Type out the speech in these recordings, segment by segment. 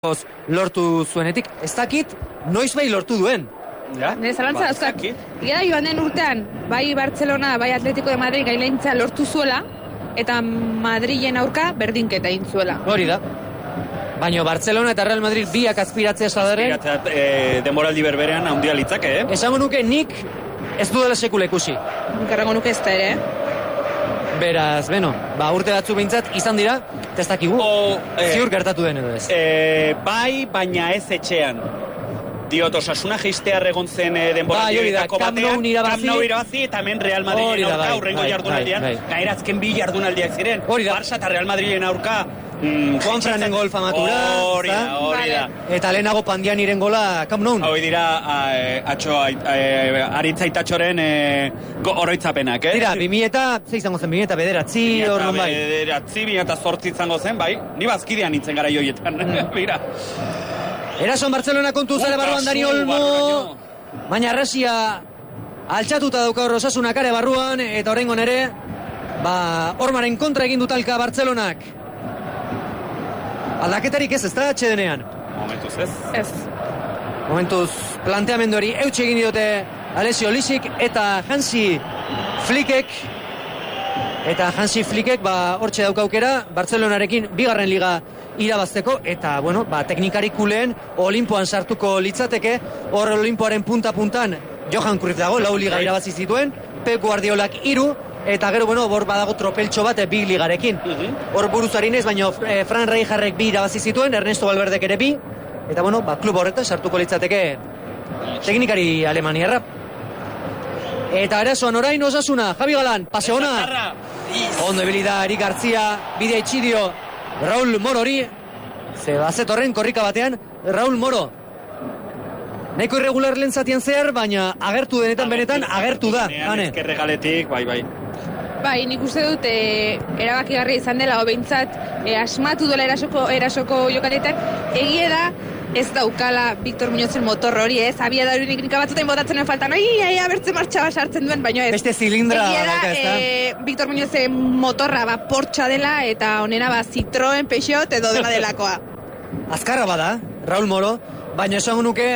lortu zuenetik, ez dakit noiz bai lortu duen. Ja? Nire zalantza dauzkat. Gira joan den urtean, bai Barcelona, bai Atletico de Madrid gailaintza lortu zuela, eta Madrilen aurka berdinketa egin zuela. Hori da. Baina Barcelona eta Real Madrid biak azpiratzea sadaren. Denboraldi berberean handia litzake, Esango nuke nik ez dudala sekula ikusi. Garrango nuke ez da ere, Beraz, urte batzu behintzat izan dira, testakigu, ziur gertatu den edo ez. Bai, baina ez etxean. Diot, Osasuna geistear egon zen denboraldietako batean, Camp Nou irabazi, eta hemen Real Madrilen aurka, urrengo jardunaldian, gairazken bi jardunaldiak ziren, Barça eta Real Madrilen aurka, Juanfranen gol famatura, hori da. Eta lehenago Pandianiren gola Camp Nou. Hoi dira, Aritza Itatxoren oroitzapenak, Dira, 2000 izango zen, 2000 bederatzi, hor non bai. 2008 izango zen, bai, ni bazkidean nintzen gara joietan, mira. Erason Barcelona kontu zare barruan Dani Olmo, baina arrasia altxatuta dauka hor Osasunak are barruan, eta horrengon ere, Ormaren kontra egin dutalka Barcelonak. Aldaketarik ez da atxedenean. Momentuz ez. ez. Momentuz planteamendu hori eutxe egin diote Alessio Lisik eta Hansi Flickek. Eta Hansi Flickek hortxe daukaukera Barcelonarekin bigarren liga irabazteko, eta teknikari kuleen Olimpoan sartuko litzateke. Hor Olimpoaren punta-puntan Johan Cruyff dago, 4 liga irabazi zituen, Pep Guardiolak 3, eta gero, hor badago tropeltxo bat bi ligarekin. Hor buruzarin ez, baina Fran Rijkaardek 2 irabazi zituen, Ernesto Valverdek ere 2, eta klub horretan sartuko litzateke teknikari alemaniarra. Eta erasoan orain Osasuna, Javi Galan, pase ona. Ondo ebili da Eric García, bidea itxidio Raúl Morori. Zetorren korrika batean Raúl Moro. Nahiko irregular lehen zatian zehar, baina agertu denetan benetan agertu da. Ezkerre galetik, bai. Bai, nik uste dut erabakigarria izan dela, behintzat asmatu duela erasoko jokaletan, egie da ez daukala Victor Muñozen motor hori, abia da hori nik batzutain botatzen faltan, abertzen martxaba sartzen duen, baina ez. Beste zilindra dauka, ez da? Victor Muñozen motorra Porsche dela, eta honena Citroen, Peugeot edo dela delakoa. Azkarra bada, Raúl Moro, baina esango nuke,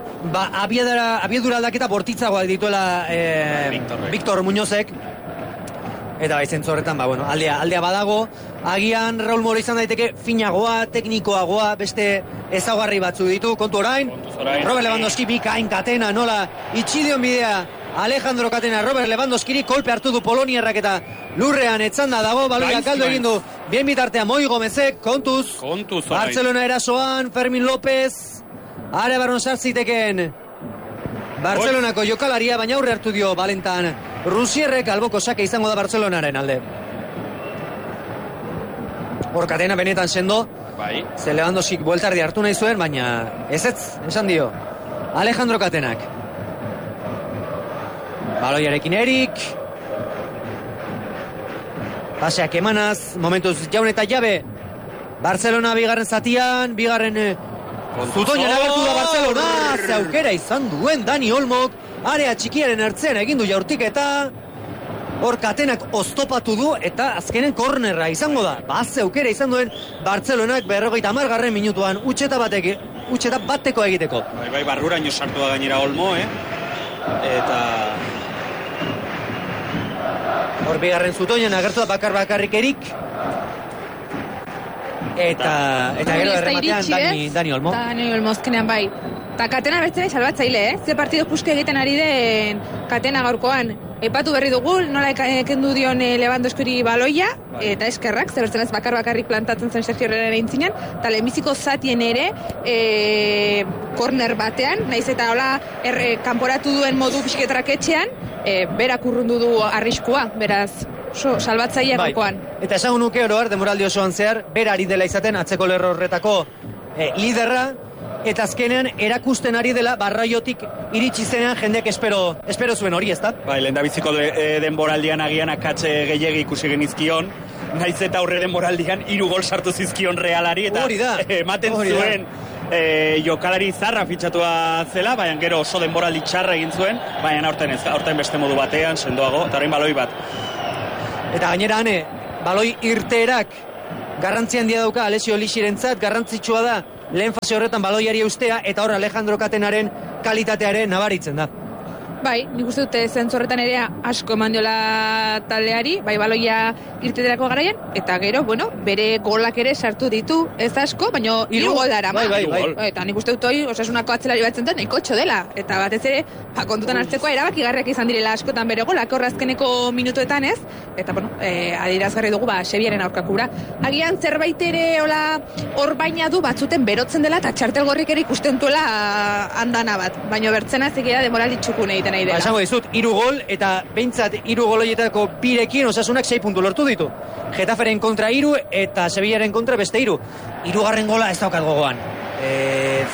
abiedura aldaketa bortitzagoak dituela Victor Muñozek. Eta zentzu horretan, aldea badago, agian Raúl Moro izan daiteke finagoa, teknikoagoa, beste ezaugarri batzu ditu, kontu orain. Robert Lewandowski bikain Katena, nola itxidion bidea Alejandro Katena, Robert Lewandowskiri kolpe hartu du Poloniarrak eta lurrean etzanda dago, baloia kaldo egin du, bien bitartean Moi Gomezek, kontuz Barcelona erasoan, Fermin López, are barron sartziteken Barcelonako jokalaria, baina aurre hartu dio Valentan Rusierrek, alboko sake izango da Barcelonaren alde. Hor Katena benetan sendo, ze Lewandowskik bueltardi hartu nahi zuen, baina ez esan dio Alejandro Katenak. Baloiarekin Erik, paseak emanaz, momentuz jaun eta jabe Barcelona bigarren zatian, bigarren zutoian agertu da Barcelona, ze aukera izan duen Dani Olmok, area txikiaren ertzean egin du jaurtiketa, hor Katenak oztopatu du, eta azkenen kornerra izango da. Ze aukera izan duen Barcelonak 50. minutuan utxeta bateko egiteko. Bai, barruraino sartu da gainera Olmo, eta hor bigarren zutoian agertu da bakarrik Erik. Eta gero errematean Dani Olmo. Dani Olmo azkenean bai. Eta Katena bertzen salbatzaile, Ze partido puske egiten ari den Katena gaurkoan. Epatu berri dugu, nola ekendu dion Lewandowskiri baloia, eta eskerrak, ze bertzen ez bakarrik plantatzen zen Sergio Herrera intzinean, eta lehenbiziko zatien ere, korner batean, naiz eta hola kanporatu duen modu pixketrak etxean, berak urrundu du arriskua, beraz, salbatzaile gaurkoan. Eta esango nuke oroar, demoraldi osoan zehar, bera ari dela izaten, atzeko lerro horretako liderra, eta azkenean erakusten ari dela Barraiotik iritsi zenean jendeak espero zuen hori, ezta? Bai, lehendabiziko denboraldian agian akatze gehiegi ikusi genizkion, naiz eta aurre denboraldian 3 gol sartu zizkion Realari, eta ematen zuen jokalari zarra fitxatua zela, baina gero oso denboraldi txarra egin zuen, baina aurten beste modu batean, sendoago, eta orain baloi bat. Eta gainera baloi irteerak garrantzi handia dauka Alessio Lixirentzat, garrantzitsua da lehen fase horretan baloiari eustea, eta hor Alejandro Catenaren kalitatearen nabaritzen da. Bai, nik uste dute zentzu horretan ere asko eman diola taldeari, bai baloia irteterako garaian, eta gero, bueno, bere golak ere sartu ditu, ez asko, baina 3 gol dara. Bai. Eta nik uste dut hori, Osasunako atzelari batzen den, nahiko txo dela. Eta batez ere, kontutan hartzekoa erabakigarriak izan direla askotan bere golak, hor azkeneko minutuetan ez, eta bueno, adierazgarri dugu, Sevieren aurkakura. Agian zerbait ere hor baina du batzuten berotzen dela, eta txartel gorrik ere ikusten duela andana bat, baina bertzena ez egira demoraldi txukun egiten. Esango dizut, 3 gol, eta behintzat 3 gol horietako 2rekin Osasunak 6 puntu lortu ditu. Getaferen kontra 3 eta Sevillaren kontra beste 3. 3. gola ez daukat gogoan. Ez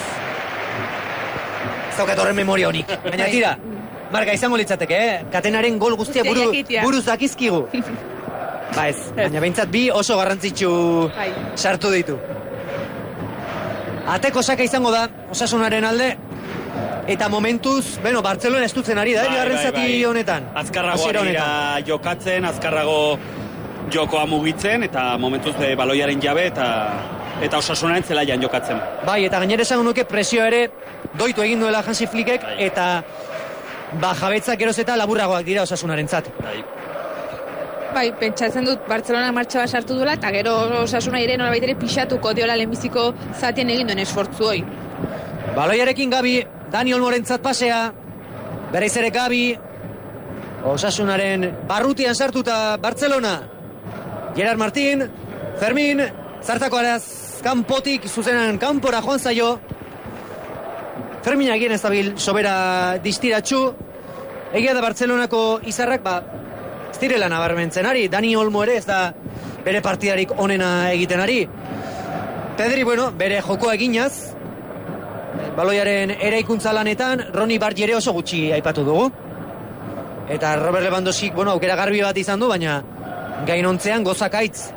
daukat horren memoria honik. Baina tira, marka izango litzateke, Catenaren gol guztia buruz dakizkigu. Ba ez, baina behintzat 2 oso garrantzitsu sartu ditu. Ateko saka izango da Osasunaren alde, eta momentuz, Bartzelona estutzen ari da, bigarren zati honetan. Azkarrago dira jokatzen, azkarrago jokoa mugitzen, eta momentuz baloiaren jabe, eta Osasunaren zelaian jokatzen. Bai, eta gainera esango nuke presio ere doitu egin duela Hansi Flickek, eta jabetzak geroz eta laburragoak dira Osasunaren zat. Bai, pentsatzen dut Bartzelona martxa bat sartu duela, eta gero Osasuna ere nolabait ere pixatuko diola lehenbiziko zatien egin duen esfortzu hoi. Baloiarekin Gabi, Dani Olmorentzat pasea, bereiz ere Gabi, Osasunaren barrutian sartuta Bartzelona. Gerard Martín, Fermin, zartako araz, kanpotik, zuzenan kanpora joan zaio. Fermin agien ez dabil sobera distiratxu. Egia da Bartzelonako izarrak, ez direla nabarmentzen ari. Dani Olmo ere ez da bere partidarik onena egiten ari. Pedri, bere joko eginaz, baloiaren eraikuntza lanetan, Roni Bargi ere oso gutxi aipatu dugu. Eta Robert Lewandowski, aukera garbi bat izan du, baina gainontzean gozakaitz.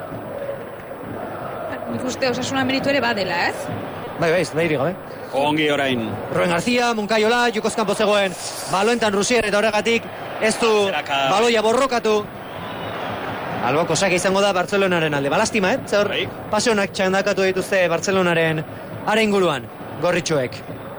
Nik uste Osasuna meritu ere badela, ez? Bai, iri gabe. Ongi orain. Ruen García, Moncayola, Jukozkampo zegoen baloentan Rusier, eta horregatik ez du baloia borrokatu. Alboko sake izango da Bartzelonaren alde. Balastima, zer pase honak txandakatu dituzte Bartzelonaren inguruan. Gorritxoek.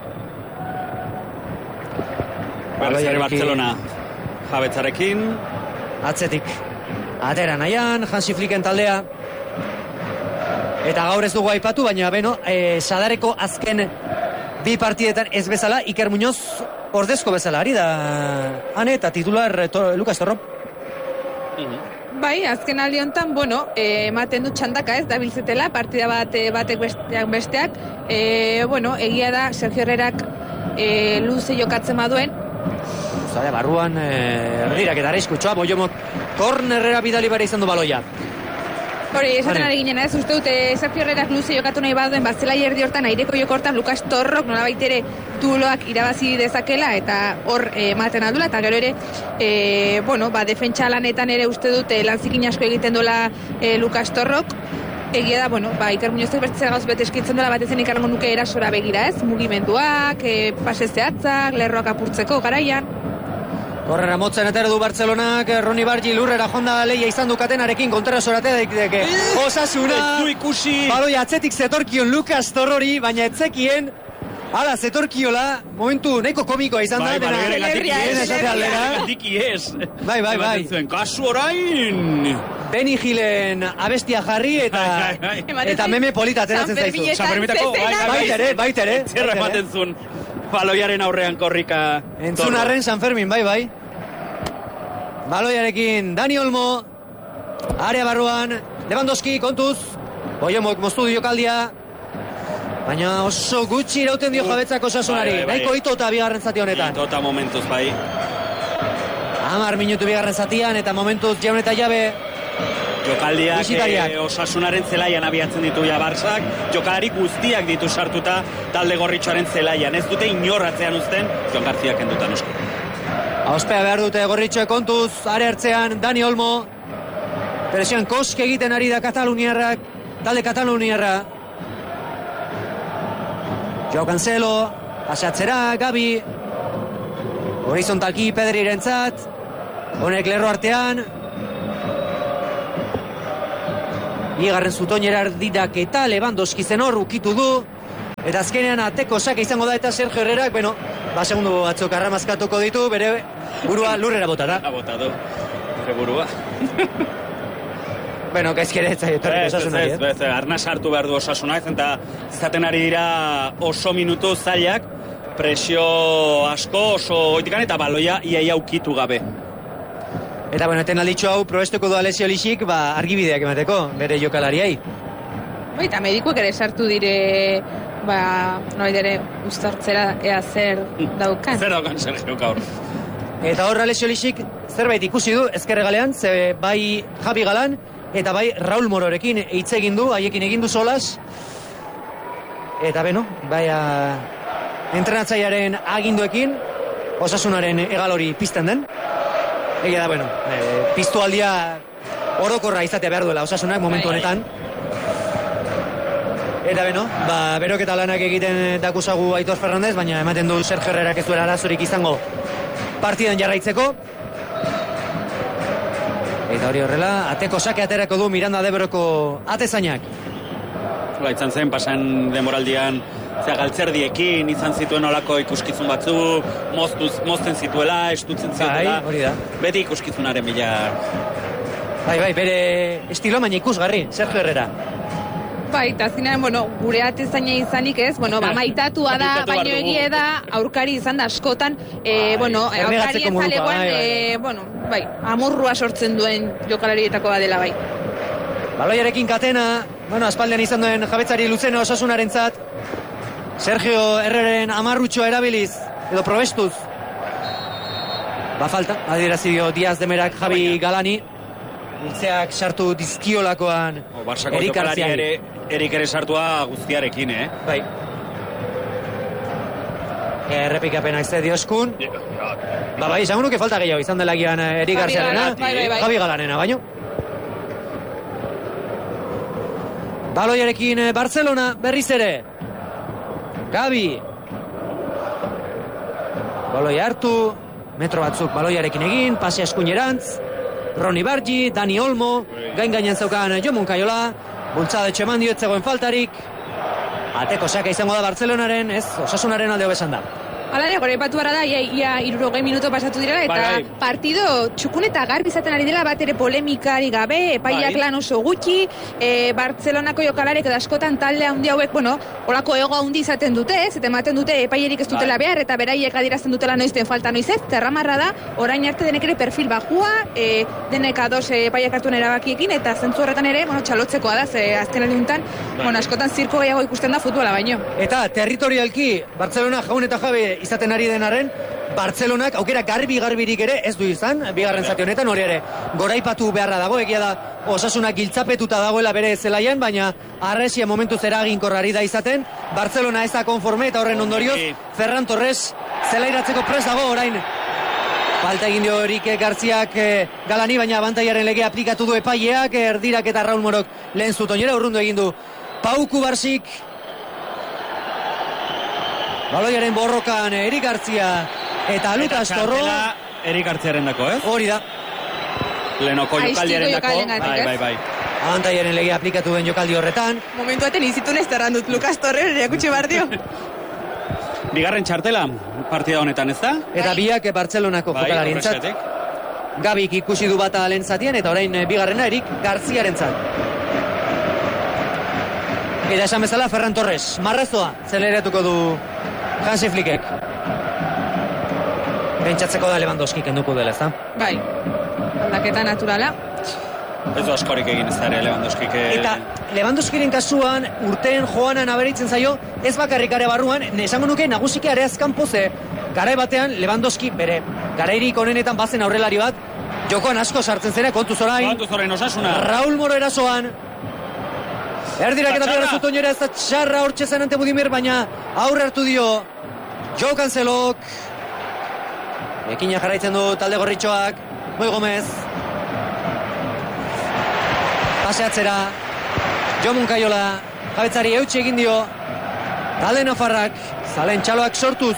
Berrizare Bartzelona jabetzarekin. Atzetik atera nahian, Hansi Flicken taldea. Eta gaur ez dugu aipatu, baina Sadareko azken 2 partidetan ez bezala, Iker Muñoz ordezko bezala ari da ane, eta titular Lukas Torrop. Bai, azken aldi honetan, ematen du txandaka ez, dabiltzetela, partida batek besteak. Egia da, Sergio Herrerak luze jokatzen baduen. Zare, barruan erdirak eta arrizkutxoa, Boiomok kornerrera bidali bare izan du baloia. Hori, esaten ari ginen ez, uste dute Sergio Herrerak luze jokatu nahi baduen, zelai erdi hortan, aireko joko hortan, Lukas Torrok nolabait ere duloak irabazi dezakela, eta hor ematen aldula, eta gero ere, defentsa lanetan ere uste dute lanzikin asko egiten duela Lukas Torrok. Egia da, Iker Muñozek bertzea gauz bete eskitzen duela, batezen ikarango nuke erasora begira ez, mugimenduak, pase zehatzak, lerroak apurtzeko garaian. Horrera motzen atera du Bartzelonak, Roni Bargi lurrera jonda leia izan du Catenarekin, kontra soratea daiteke. Osasuna, baloia atzetik zetorkion Lukas Torrori, baina etzekien, hala zetorkiola, momentu neko komikoa izan da. Bai. Kasu orain! Benny Hillen abestia jarri eta meme polita ateratzen zaizu. Sanfermitako, baitere. Zerra ematen zuen baloiaren aurrean korrika. Entzunarren San Fermin, bai. Baloiarekin Dani Olmo, area barruan, Lewandowski, kontuz, Boiomok moztu du jokaldia, baina oso gutxi irauten dio jabetzak Osasunari, nahiko itota bigarren zati honetan. Itota momentuz, bai. 10 minutu bigarren zatian, eta momentuz jaun eta jabe, jokaldiak Osasunaren zelaian abiatzen ditu Bartzak, jokalari guztiak ditu sartuta talde gorritxoaren zelaian, ez dute inorratzean uzten, Jon Garziak endutan osko. Auspea behar dute gorritxoek kontuz, are hartzean Dani Olmo, presioan kosk egiten ari da Kataluniarrak, talde Kataluniarra. Joao Cancelo, pasatzera, Gabi, horizontalki Pedri irentzat, honek lerro artean, bigarren zutoinera erdirak eta Lewandowski zen hor ukitu du, eta azkenean ateko sake izango da eta Sergio Herrerak, segundu batzuk arramazkatuko ditu, bere burua lurrera botata. Botatu, bere burua. Gaizkere ez zaietorrik Osasunari. Ez, arna sartu behar du Osasuna, eta izaten ari dira oso minutu zailak, presio asko oso goitikan eta baloia iaia ukitu gabe. Eta eten alditxo hau probestuko du Alessio Lixik, argibideak emateko, bere jokalariai. Eta medikuek ere sartu dire, noiz ere uztartzera ea zer daukan. Zer daukan Sergio gaur. Eta hor Alessio Lixik zerbait ikusi du ezkerregalean, ze bai Javi Galan, eta bai Raul Mororekin hitz egin du, haiekin egin du solas. Eta entrenatzailearen aginduekin Osasunaren egalori pizten den. Egia da, piztu aldia orokorra izatea behar duela Osasunak momentu honetan. Eta beroketa lanak egiten dakusagu Aitor Fernandez, baina ematen du Sergio Herrerak ez duela arazorik izango partidan jarraitzeko. Eta hori horrela, ateko sake aterako du Miranda de Ebroko atezainak. Izan zen, pasan demoraldian galtzerdiekin, izan zituen olako ikuskizun batzuk, mozten zituela, estutzen zituela. Hori da. Beti ikuskizunaren bila. Bere estilo baina ikusgarri, Sergio Herrera. Eta azkenean, gure atezaina izanik ez, maitatua da, baino egie da, aurkari izan da askotan, aurkari ezalegoan, amorrua sortzen duen jokalarietako dela bai. Baloiarekin Katena, aspaldean izan duen jabetzari luzeno Osasunaren zat, Sergio Herreren amarrutxoa erabiliz, edo probestuz. Falta, adierazio Diaz de Merak Javi Galani, Hiltzeak sartu dizkiolakoan Erik Artziari. Erik ere sartua guztiarekin, Bai. Errepikapenak ze dioskun. Izango nuke falta gehiago izan dela gian Erik Artziarena, Javi Galanena, baino. Baloiarekin Barcelona berriz ere. Gabi. Baloi hartu, metro batzuk baloiarekin egin, pase eskuinerantz. Roni Bargi, Dani Olmo, gainen zaukan Jon Munkaiola, bultzada etxeman dio etzegoen faltarik. Ateko saka izango da Barcelonaren, Osasunaren aldeo besan da. Alare, gore ipatu bara da, ia 60 minuto pasatu direla, eta partido txukun eta garbi izaten ari dela, bat ere polemikari gabe, epaiak lan oso gutxi, Barcelonako jokalarek askotan talde handi hauek, olako ego handi izaten dute, eta ematen dute epaierik ez dutela behar, eta beraiek adirazten dutela noizten falta noiz ez, zerramarra da, orain arte denek ere perfil bajua, denek ados epaiak hartuen erabakiekin, eta zentzu horretan ere, txalotzekoa da, azken aldiuntan, askotan zirko gehiago ikusten da futbola baino. Eta territorialki, Barcelona jaun eta jabe izaten ari denaren, Barcelonak aukera garbirik ere ez du izan, bigarren zati honetan, hori ere goraipatu beharra dago, egia da Osasunak giltzapetuta dagoela bere zelaian, baina Arresia momentuz eraginkorrari da izaten, Barcelona ez da konforme eta horren ondorioz, Ferran Torres zelairatzeko prest dago orain. Falta egin dio Erik Garziak Galani, baina abantaiaren lege aplikatu du epaileak, erdirak eta Raul Morok lehen zutoinera urrundu egin du Pau Kubarsik. Baloiaren borrokan Erik Gartzia eta Lucas Torro. Erik Gartziaren dako, Hori da. Lehenoko jokaldiaren dako. Bai. Abantaiaren lege aplikatu den jokaldi horretan. Momentu baten izitun ez terrandut Lucas Torre, erakutsi bardio. Bigarren txartela partida honetan, ez da? Eta biak Barcelonako jokalarintzat. Gabik ikusi du bata lehen zatien, eta orain bigarrena Erik Gartziarentzat. Eta esan bezala Ferran Torres, marrazoa zeleratuko du Hansi Flickek. Pentsatzeko da Lewandowski kenduko dela, ez da? Bai, aldaketa naturala. Ez du askorik egin ez da ere Lewandowskik. Eta Lewandowskiren kasuan urteen joanan aberitzen zaio, ez bakarrik are barruan, esango nuke nagusiki are azkan poze. Garai batean Lewandowski bere garairik onenetan bazen aurrelari bat, jokoan asko sartzen zera, kontuz orain. Osasuna. Raul Moro erasoan. Erdirak eta bigarren zutoinera ez da txarra hortxe zen ante Budimir, baina aurre hartu dio Joe Cancelok. Ekina jarraitzen du talde gorritxoak, Moi Gomez. Paseatzera, Jo Munkaiola, jabetzari eutxe egin dio. Talde nafarrak, zalen txaloak sortuz,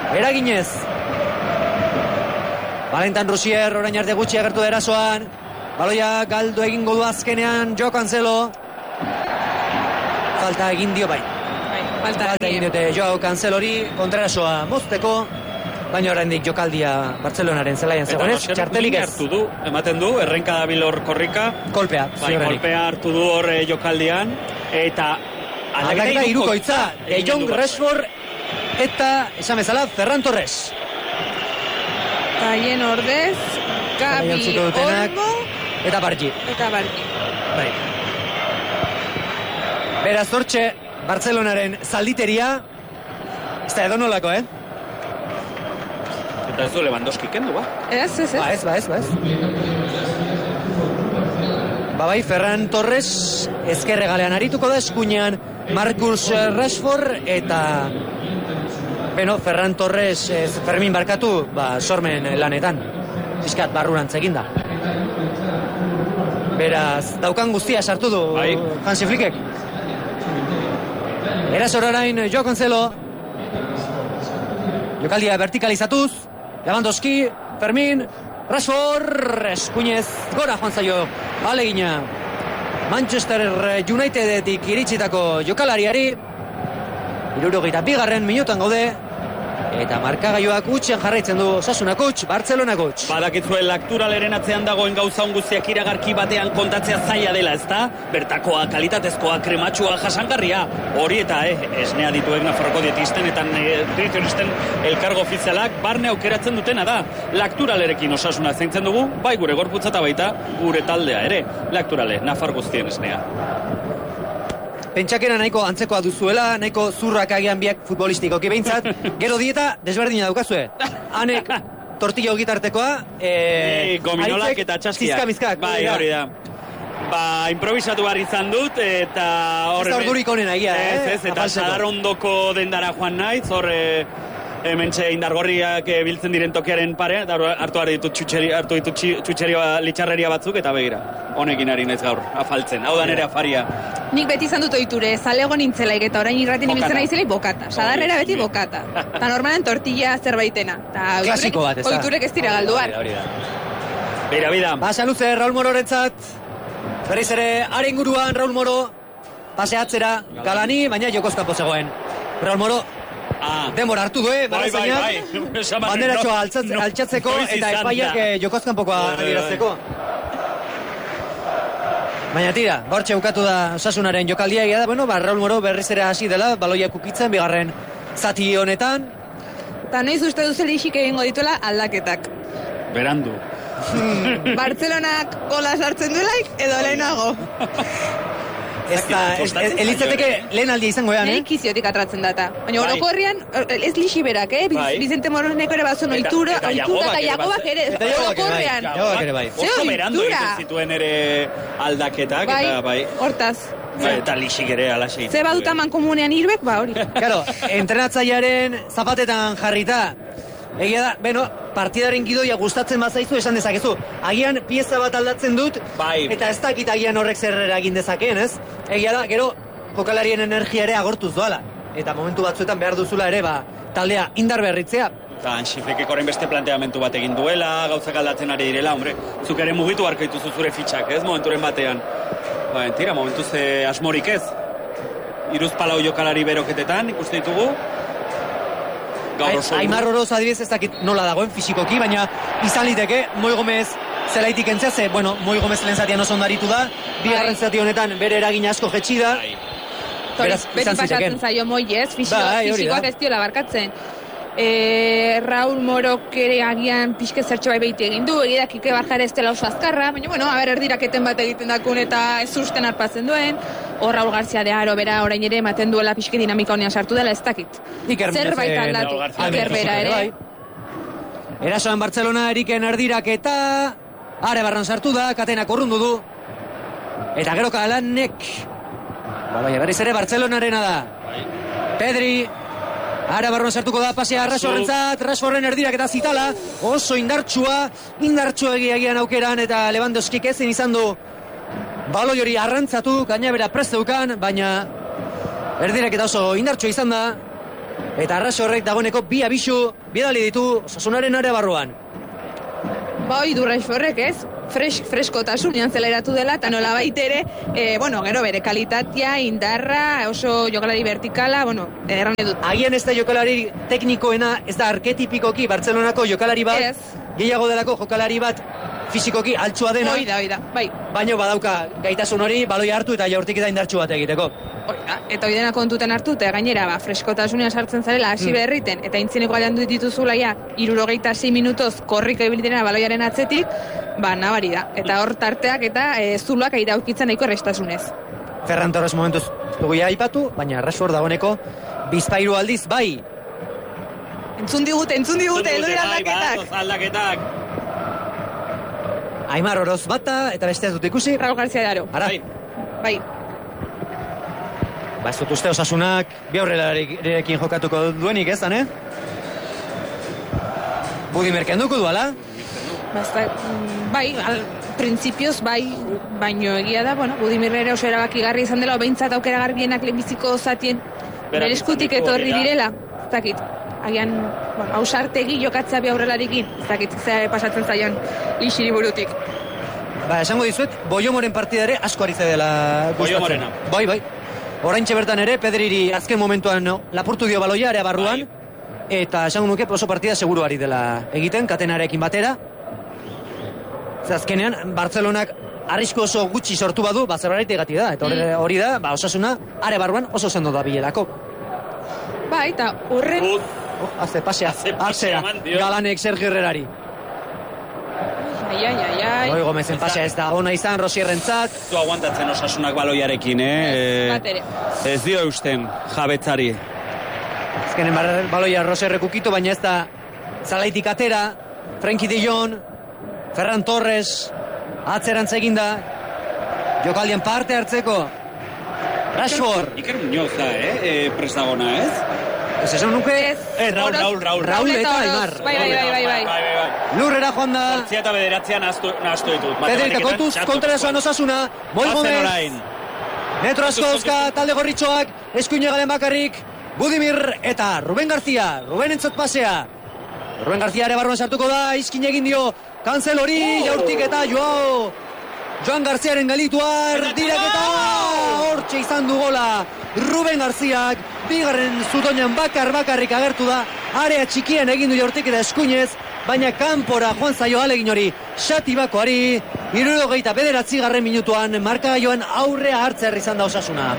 eraginez. Valentin Rousier, orain arte gutxi agertu da erasoan. Baloia galdu egingo du azkenean Joao Cancelo. Falta egin dio bai. Falta egin diote Joao Cancelori kontrarasoa mozteko, baina oraindik jokaldia Bartzelonaren zelaian zegoenez, txartelik ez. Hartu du, ematen du, errenka dabilor korrika. Kolpea. Bai, kolpea hartu du hor jokaldian, eta aldaketa hirukoitza, De Jong, Rashford, eta, esan bezala, Ferran Torres. Taien ordez, Gabi, Olmo, eta Bargi. Bai. Beraz, hortxe, Bartzelonaren zalditeria, ez da edonolako, Eta ez du Lewandowski kendu, ba? Ez. Ba ez. Bai, Ferran Torres ezkerregalean arituko da, eskuinean Marcus Rashford, eta Ferran Torres Fermin barkatu, sormen lanetan fiskat barrurantz eginda. Beraz, daukan guztia sartu du Hansi Flickek. Eraz orain Joao Cancelo, jokaldia vertikalizatuz, Lewandowski, Fermin, Rashford, eskuinez gora joan zaio alegina Manchester Unitedetik iritsitako jokalariari. 72. minutan gaude, eta markagailuak utxen jarraitzen du Osasunak utx, Bartzelonak utx. Badakitzuen Lakturaleren atzean dagoen gauza guztiak iragarki batean kontatzea zaila dela, ezta? Bertakoa, kalitatezkoa, krematxua, jasangarria. Hori eta esnea dituek Nafarroko dietisten eta dietisten elkargo ofizialak barne aukeratzen dutena da. Lakturalerekin Osasuna zaintzen dugu, bai gure gorputza eta baita gure taldea ere. Lakturale, Nafar guztien esnea. Pentsakera nahiko antzekoa duzuela, nahiko zurrak agian biak futbolistikoki behintzat, gero dieta desberdina daukazue. Hanek tortilla ogitartekoa, gominolak eta txaskiak. Zizkamizkak. Bai, hori da. Improvisatu behar izan dut, eta ez da ordurik honen agia, eta sadar ondoko dendara joan naiz, hementxe indargorriak biltzen diren tokiaren pare, hartu ditut txutxeria litxarreria batzuk, eta begira, honekin ari naiz gaur, afaltzen, hau da nere afaria. Nik beti izan dut ohiture, zalego nintzelaik, eta orain irratin ibiltzen naizelaik bokata, sadarrera beti bokata. Eta normalan tortilla zerbaitena. Klasiko bat, ez da. Ohiturek ez dira galduan. Bira. Basa luze, Raul Mororentzat, berriz ere, haren guruan Raul Moro, paseatzera, Galani, baina jokozkapo zegoen. Raul Moro, denbora hartu du, barazainak, banderatxoa altxatzeko, eta epaiak jokozkanpokoa adierazteko. Baina tira, bortxe bukatu da Osasunaren jokaldia egia da, Raul Moro berriz ere hasi dela, baloia kukitzen, bigarren zati honetan. Eta noiz uste duzu lixik egingo dituela aldaketak. Berandu. Bartzelonak gola sartzen duelaik, edo lehenago. Elitzateke lehen aldia izango ean, Nire kiziotik atratzen data. Baina horoko herrian, ez lixi berak, Vicente Moroneko ere bazuen ohitura, eta Jagobak ere. Eta Jagobak ere bai. Oso berandu egiten zituen ere aldaketak, eta bai. Hortaz. Eta lixik ere alaxe. Ze baduta mankomunean hirbek, hori. Claro, entrenatzailearen zapatetan jarrita, egia da, partidaren gidoia gustatzen bazaizu esan dezakezu. Agian pieza bat aldatzen dut, eta ez dakit agian horrek zer eragin dezakeen, ez? Egia da, gero, jokalarien energia ere agortuz doala. Eta momentu batzuetan behar duzula ere, taldea indar berritzea. Eta Hansi Flickek orain beste planteamentu bat egin duela, gauzak aldatzen ari direla, zuk ere mugitu harko dituzu zure fitxak, ez? Momenturen batean. Tira, momentuz asmorik ez. 3 palau jokalari beroketetan, ikusten ditugu. Aimar Oroz adibidez ez dakit nola dagoen fisikoki, baina izan liteke Moi Gomez zelaitik entzea, Moi Gomez lehen zatian oso ondaritu da, bigarren zati honetan bere eragin asko jetxi da. Beti pasatzen zaio Moi ez, fisikoak ez diola barkatzen. Raul Morok ere agian pixke zertxo bai behite egin du, egidak Kike Barjar ez dela oso azkarra, baina, erdiraketen bat egiten dakun eta ez usten harpatzen duen. Hor Raul Garcia de Aro bera orain ere ematen duela pixke dinamika honean sartu dela, ez dakit. Zerbait aldatu, Iker bera ere. Erasoan Bartzelona Eriken erdiraketa, are barran sartu da, katenak urrundu du. Eta gero Kalanek, berriz ere Bartzelonarena da. Pedri, ara barruan sartuko da, pasea Rashfordrentzat, Rashforden erdirak eta zitala, oso indartsua egiagian aukeran, eta Lewandowskik ezin izan du baloi hori arrantzatu, gaina bera presteukan, baina erdirak eta oso indartsua izan da, eta Rashfordrek dagoeneko bi abisu, bidali ditu Osasunaren area barruan. Bai, du Rashfordek ez, freskotasun zeleratu dela, eta nola baitere, gero bere kalitatea, indarra, oso jokalari vertikala, erran edut. Agian ez da jokalari teknikoena, ez da arketipikoki Bartzelonako jokalari bat, gehiago delako jokalari bat fizikoki altxua dena. Oida, bai. Baina badauka gaitasun hori, baloi hartu eta jaurtik eta indartxu bat egiteko. Eta hori dena kontuten hartu, eta gainera, freskotasunean sartzen zarela, hasi berriten, eta intzineko gaian dituzula ja, 76 minutuz korriko ibilitena baloiaren atzetik, nabari da. Eta hor tarteak eta zuluak airaukitzen nahiko errestasunez. Ferran Torres momentuz dugu ja aipatu, baina Rashford dagoeneko bizpairu aldiz, bai. Entzun digute, eluri aldaketak. Aimar Oroz bata, eta beste ez dut ikusi. Raúl García de Aro. Ara. Bai. Ez dut uste Osasunak bi aurrelarekin jokatuko duenik ez, ane? Budimer kenduko du, ala? Bai, printzipioz bai, baino egia da, Budimer ere oso erabakigarri izan dela, behintzat aukera garbienak lehenbiziko zatien bere eskutik etorri direla, ez dakit. Agian, ausartegi jokatzea bi aurrelarikin, ez dakit, ze pasatzen zaion Lixiri burutik. Esango dizuet, Boiomoren partida ere asko ari dela Boiomorena. Bai. Oraintxe bertan ere, Pedriri azken momentuan lapurtu dio baloia ere barruan, eta esango nuke oso partida seguru ari dela egiten, katenarekin batera. Azkenean, Bartzelonak arrisku oso gutxi sortu badu, zerbait egati da, eta hori da, Osasuna, are barruan oso sendo da bilelako. Eta horren... Azte pasea, Galanek Sergio Herrerari. Ai. Gomezen pasea ez da ona izan, Rosierrentzat. Du aguantatzen Osasunak baloiarekin, Ez dio eusten jabetzari. Azkenen baloia Rosierrek ukitu, baina ez da zalaitik atera, Frenkie de Jong, Ferran Torres, atzerantz eginda, jokaldian parte hartzeko, Rashford. Iker Muñoz da, prestagona, ez? Ez esan nuke... Raúl eta Aimar. Bai. Lurrera joan da. Zortzia eta bederatzea nahaztu ditut. Pedrita kontuz, kontra esoan Osasuna. Moi Gomez. Metro asko dauzka talde gorritxoak. Eskuine galen bakarrik. Budimir eta Ruben García. Ruben entzat pasea. Ruben García ere barruan sartuko da. Izkin egin dio. Kansel hori. Jaurtik eta Joan Garziaren galituar, direketa, hortxe izan du gola, Ruben Garziak, bigarren zutoinan bakarrik agertu da, area txikien egin du Jaurtik eta eskuinez, baina kanpora joan zaio alegin hori, Xati Bakoari, 79. minutuan, markagailuan aurrea hartzea izan da Osasuna.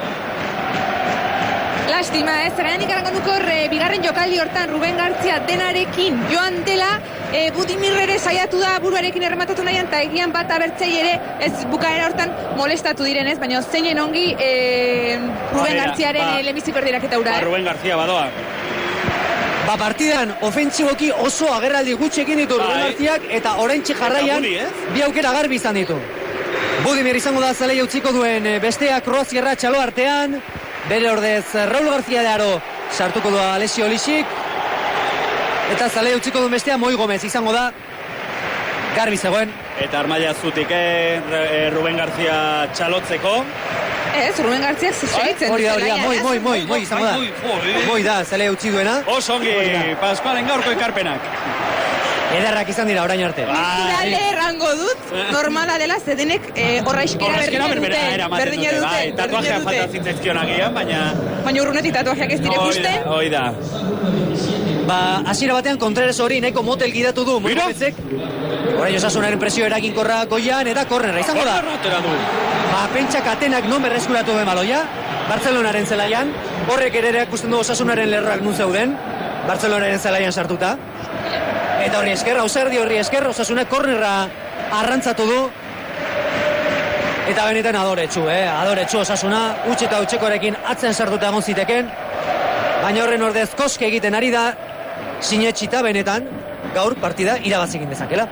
Lastima, zerganik arakonduko bigarren jokaldi hortan Ruben Gartzia denarekin joan dela, Budimir ere saiatu da buruarekin errematatu nahian, eta egian bat abertzei ere ez bukaera hortan molestatu direnez, baina zeinen ongi Ruben Gartziaren lehenbiziko erdiraketa hura. Ruben Gartzia badoa. Partidan ofentsiboki oso agerraldi gutxekin ditu Ruben Gartziak, eta oraintxe jarraian bi aukera garbi izan ditu. Budimir izango da zelei utziko duen bestea Kroazierra txalo artean, bere ordez Raúl García de Aro sartuko da Alessio Lixik, eta zalea utziko duen bestea Moi Gomez izango da, garbi zegoen. Eta armaila zutik Ruben García txalotzeko. Ez, Ruben García segitzen. Hori da, Moi izango da. Moi da, zalea utzi duena. Osongi, Pascualen gaurko ekarpenak. Ederrak izan dira orain arte. Dale errango dut, normala dela, zedenek horraizkera berdina dute. Tatuajea falta zitzaizkionak gian, baina urrunetik tatuajeak ez dire ikusten. Hoi da. Hasiera batean Contreras hori nahiko motel gidatu du. Moitzek. Orain Osasunaren presio eraginkorra goian eta kornerra izango da. Pentsak Atenak non berreskuratu den baloia, Bartzelonaren zelaian. Horrek ere erakusten du Osasunaren lerroak nun zeuden, Bartzelonaren zelaian sartuta. Eta horri esker, Ausardi horri esker, Osasunak kornerra arrantzatu du. Eta benetan adoretsu Osasuna, utxe eta utxekorekin atzen sartuta egon ziteken. Baina horren ordez koske egiten ari da, sinetxita benetan, gaur partida irabazikin dezakela.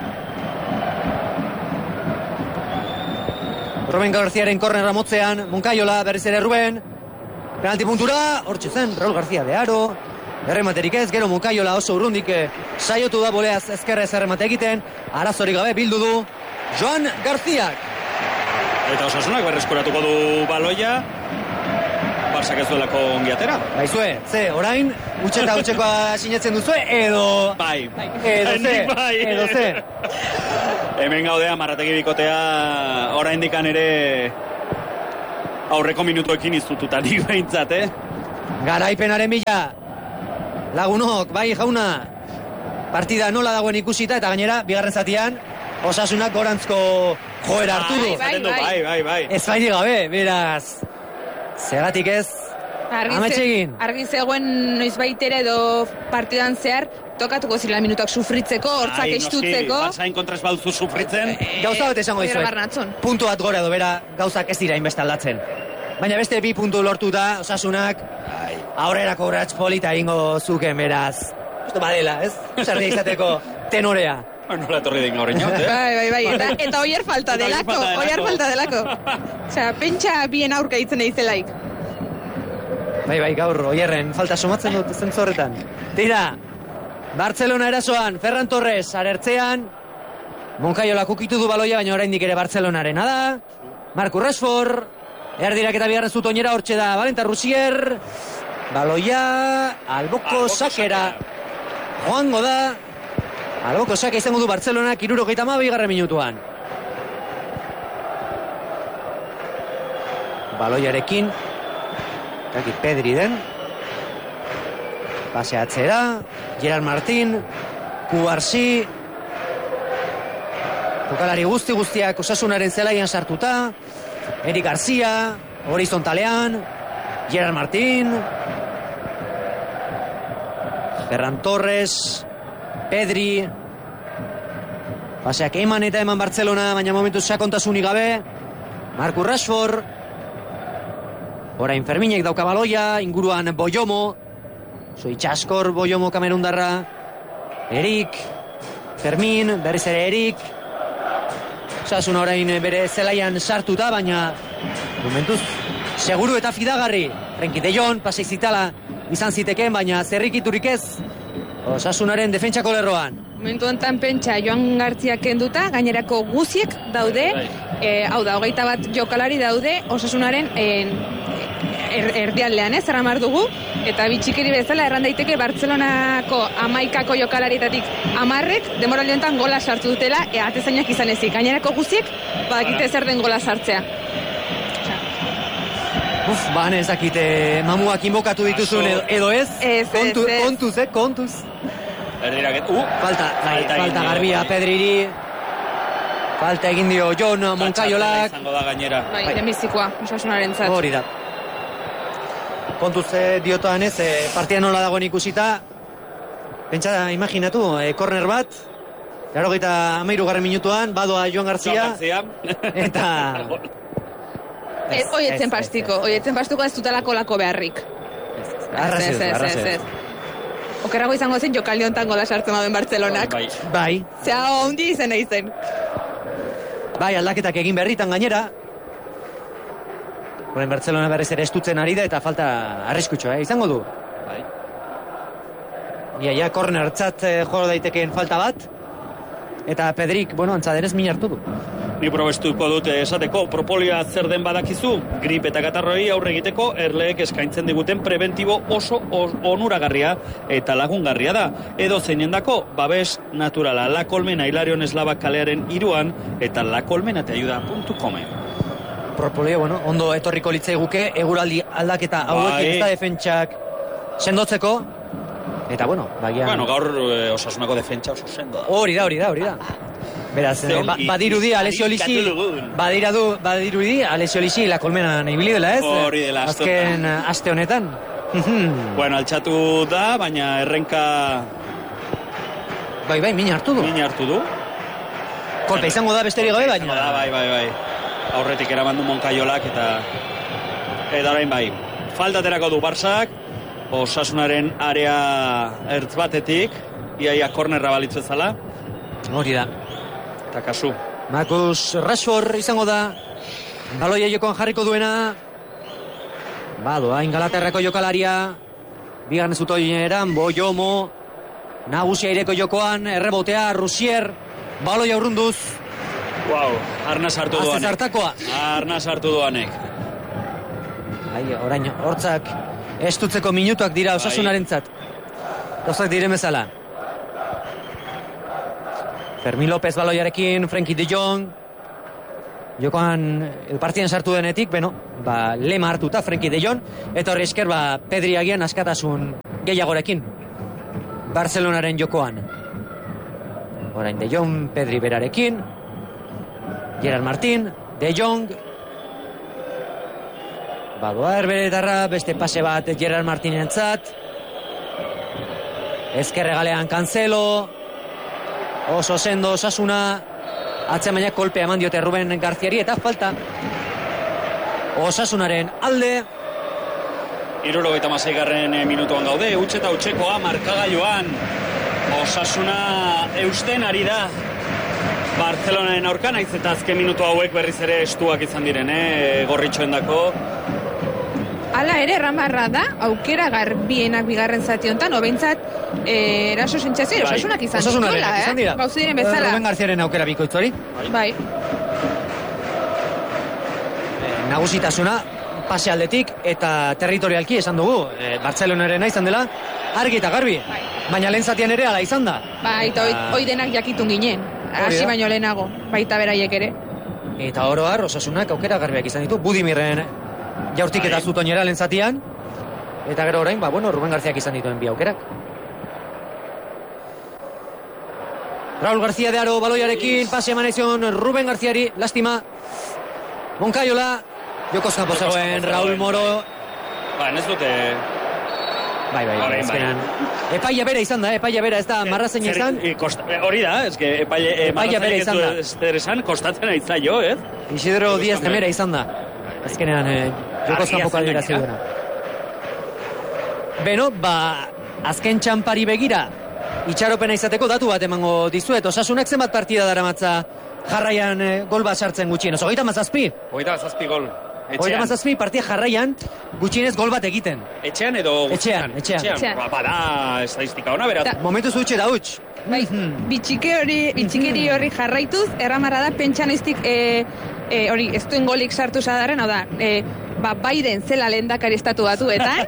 Ruben Garziaren kornerra motzean, Moncayola, berriz ere Ruben. Penalti puntura, hortxe zen, Raúl García de Aro. Errematerik ez, gero Moncayola oso urrundik saiotu da boleaz ezkerra ez erremate egiten, arazorik gabe bildu du Joan Garziak. Eta Osasunak berreskuratuko du baloia. Barsak ez duelako ongiatera. Baizue, ze, orain, utxeta utxekoa sinetzen duzue, edo... Bai. Edo ze. Hemen gaudea, marrategi bikotea, orain dikan ere aurreko minutuekin iztututa nik behintzat, Garaipenaren bila, lagunok, bai jauna, partida nola dagoen ikusita, eta gainera, bigarren zatian, Osasunak gorantzko joera hartu du. Bai. Ez baini gabe, beraz, zegatik ez, ametxegin. Argi zegoen noiz baitere edo partidan zehar, tokatuko zila minutak sufritzeko, hortzak estutzeko. Barsain kontrez baduzu sufritzen. Gauza bat esango dizuet, puntu bat gora edo bera, gauzak ez dira inbesta aldatzen. Baina beste 2 puntu lortu da, Osasunak, aurrerako urrats polita ingo zuken, beraz. Justo badela, ez? Zerdia izateko tenorea. Nola etorri den gaur inot, Bai, eta oier falta delako. Osea, pentsa bien aurka ditzen eizelaik. Bai, gaur, oierren, falta somatzen dut zentzu horretan. Tira, Barcelona erasoan, Ferran Torres, arertzean, Moncayola kukitu du baloia, baina oraindik ere Barcelonarena da. Marco Rashford, erdirak eta bigarren zutoinera, hortxe da, Valenta Rusier, baloia, alboko sakera, joango da, alboko sake izango du Barcelonak 72. Minutuan. Baloiarekin, Kaki Pedri den, paseatzera, Gerard Martín, Kubarsi, jokalari guztiak Osasunaren zelaian sartuta, Eric Garcia, horizontalean, Gerard Martín, Ferran Torres, Pedri, paseak eman eta eman Barcelona, baina momentu sakontasunik gabe, Marco Rashford, orain Ferminek dauka baloia, inguruan Boyomo, Itxaskor, Boyomo kamerundarra, Erik, Fermin, berriz ere Erik, Osasuna orain bere zelaian sartuta, baina momentuz seguru eta fidagarri, Frenkie de Jong, pasek zitala izan ziteken, baina zerrikiturik ez Osasunaren defentsako lerroan. Momentu enten pentsa Joan Gartzia kenduta, gainerako guziek daude, hau da, 21 jokalari daude Osasunaren erdialdean, zerramar dugu, eta bitxikeri bezala erran daiteke Bartzelonako 11 jokalarietatik 10 demoraldi honetan gola sartu dutela, atezainak izan ezik. Gainerako guziek badakite zer den gola sartzea. Ez dakite mamuak inbokatu dituzun edo ez? Kontuz. Falta garbia Pedriri. Falta egin dio Jon Moncayolak. Bai, demizikoa, Osasunaren zat. Hori da. Kontuz diotoan ez, partida nola dagoen ikusita. Pentsa, imaginatu, korner bat. 83. Minutuan, badoa Joan Garcia. Eta... Oietzen pastiko ez dutelako lako beharrik. Arrazez. Okerrago izango zen jokaldi honetan gola sartzen baduen Bartzelonak. Bai. Zea ondi izan eizen. Bai, aldaketak egin berritan gainera. Horen Bartzelona berriz ere estutzen ari da eta falta arriskutxoa, izango du. Bai. Ia, kornertzat joro daitekeen falta bat. Eta Pedrik, antzadenez min hartu du. Ni probestuko dut esateko, propolia zer den badakizu, grip eta katarroi aurre egiteko erleek eskaintzen diguten preventibo oso onuragarria eta lagungarria da. Edo zeinendako, babes naturala, La Colmena Hilarion Eslabak kalearen 3 eta lacolmenateayuda.com. Propolia, ondo etorriko litzai guke, eguraldi aldaketa hauekin ez da defentsak sendotzeko. Eta bagian... gaur Osasunako defentsa oso sendo da. Hori da. Beraz, badirudi Alessio Lixi, badirudi Alessio Lixi La Colmena ibili dela, ez? Hori dela, azken aste honetan. Altxatu da, baina errenka... Bai, min hartu du. Kolpe izango da besterik gabe, baina... Bai. Aurretik eraman du Moncayolak eta orain bai. Faltaterako du Barsak, Osasunaren area ertz batetik, iaia kornerra balitzu ezala. Hori da. Eta kasu. Marcus Rashford izango da, baloia jokoan jarriko duena. Badoa, Ingalaterrako jokalaria, bigarren zutoineran, Boyomo, nagusia ireko jokoan, errebotea, Rusier, baloia urrunduz. Arnaz hartu duanek. orain hortzak estutzeko minutuak dira Osasunarentzat. Gauzak diren bezala. Fermin López baloiarekin, Frenkie de Jong. Jokoan partien sartu denetik, lema hartuta Frenkie de Jong, eta horri esker Pedri agian askatasun gehiagorekin Barcelonaren jokoan. Orain de Jong, Pedri berarekin, Gerard Martin, de Jong, badoa erberetarra, beste pase bat Gerard Martinentzat, ezkerregalean Cancelo, oso sendo Osasuna, atzemainak kolpea eman diote Ruben Garziari, eta falta Osasunaren alde. 76. minutuan gaude, utxe eta utxekoa markagailuan. Osasuna eusten ari da Barcelonaren aurka, naiz eta azken minutu hauek berriz ere estuak izan diren, gorritxoendako. Hala ere, erramarra da, aukera garbienak bigarren zati honetan, obentzat eraso sentsazio, Osasunak izan dira. Gauzi diren bezala. Ruben Garziaren aukera bikoitz hori. Bai. Nagusitasuna, pase aldetik eta territorialki esan dugu. Barcelonaren izan dela, argi eta garbi. Baina lehen zatian ere ala izan da. Eta hoi denak jakitun ginen. Hasi baino lehenago, baita beraiek ere. Eta oroar, Osasunak aukera garbiak izan ditu. Budimirren jaurtik eta zutoinera lehen zatian. Eta gero orain, Ruben Garziak izan dituen bi aukerak. Raúl García de Aro baloiarekin, pase eman ezion Ruben Garziari, lastima. Moncayola, jokoz kanpo zegoen Raúl Moro. Ez dute... Bai, epaia bera izan da, ez da marrazen izan. Hori da, epaia bera izan da. Zer esan, kostatzen aitzaio, Isidro Díaz de Mera izan da. Azkenean, jokoz kanpo kaldera ziduena. Azken txampari begira, itxaropena izateko datu bat emango dizuet. Osasunak zenbat partida daramatza jarraian gol bat sartzen gutxienez. 37 gol. 37 partida jarraian gutxienez gol bat egiten. Etxean edo? Etxean. Bada estadistika ona, berat. Momentu zutxe da huts. Bai, bitxikeri horri jarraituz, erramarra da, pentsanistik hori, ez duen golik sartu zadaren, hau da, Biden zela lehendakari estatu batuetan.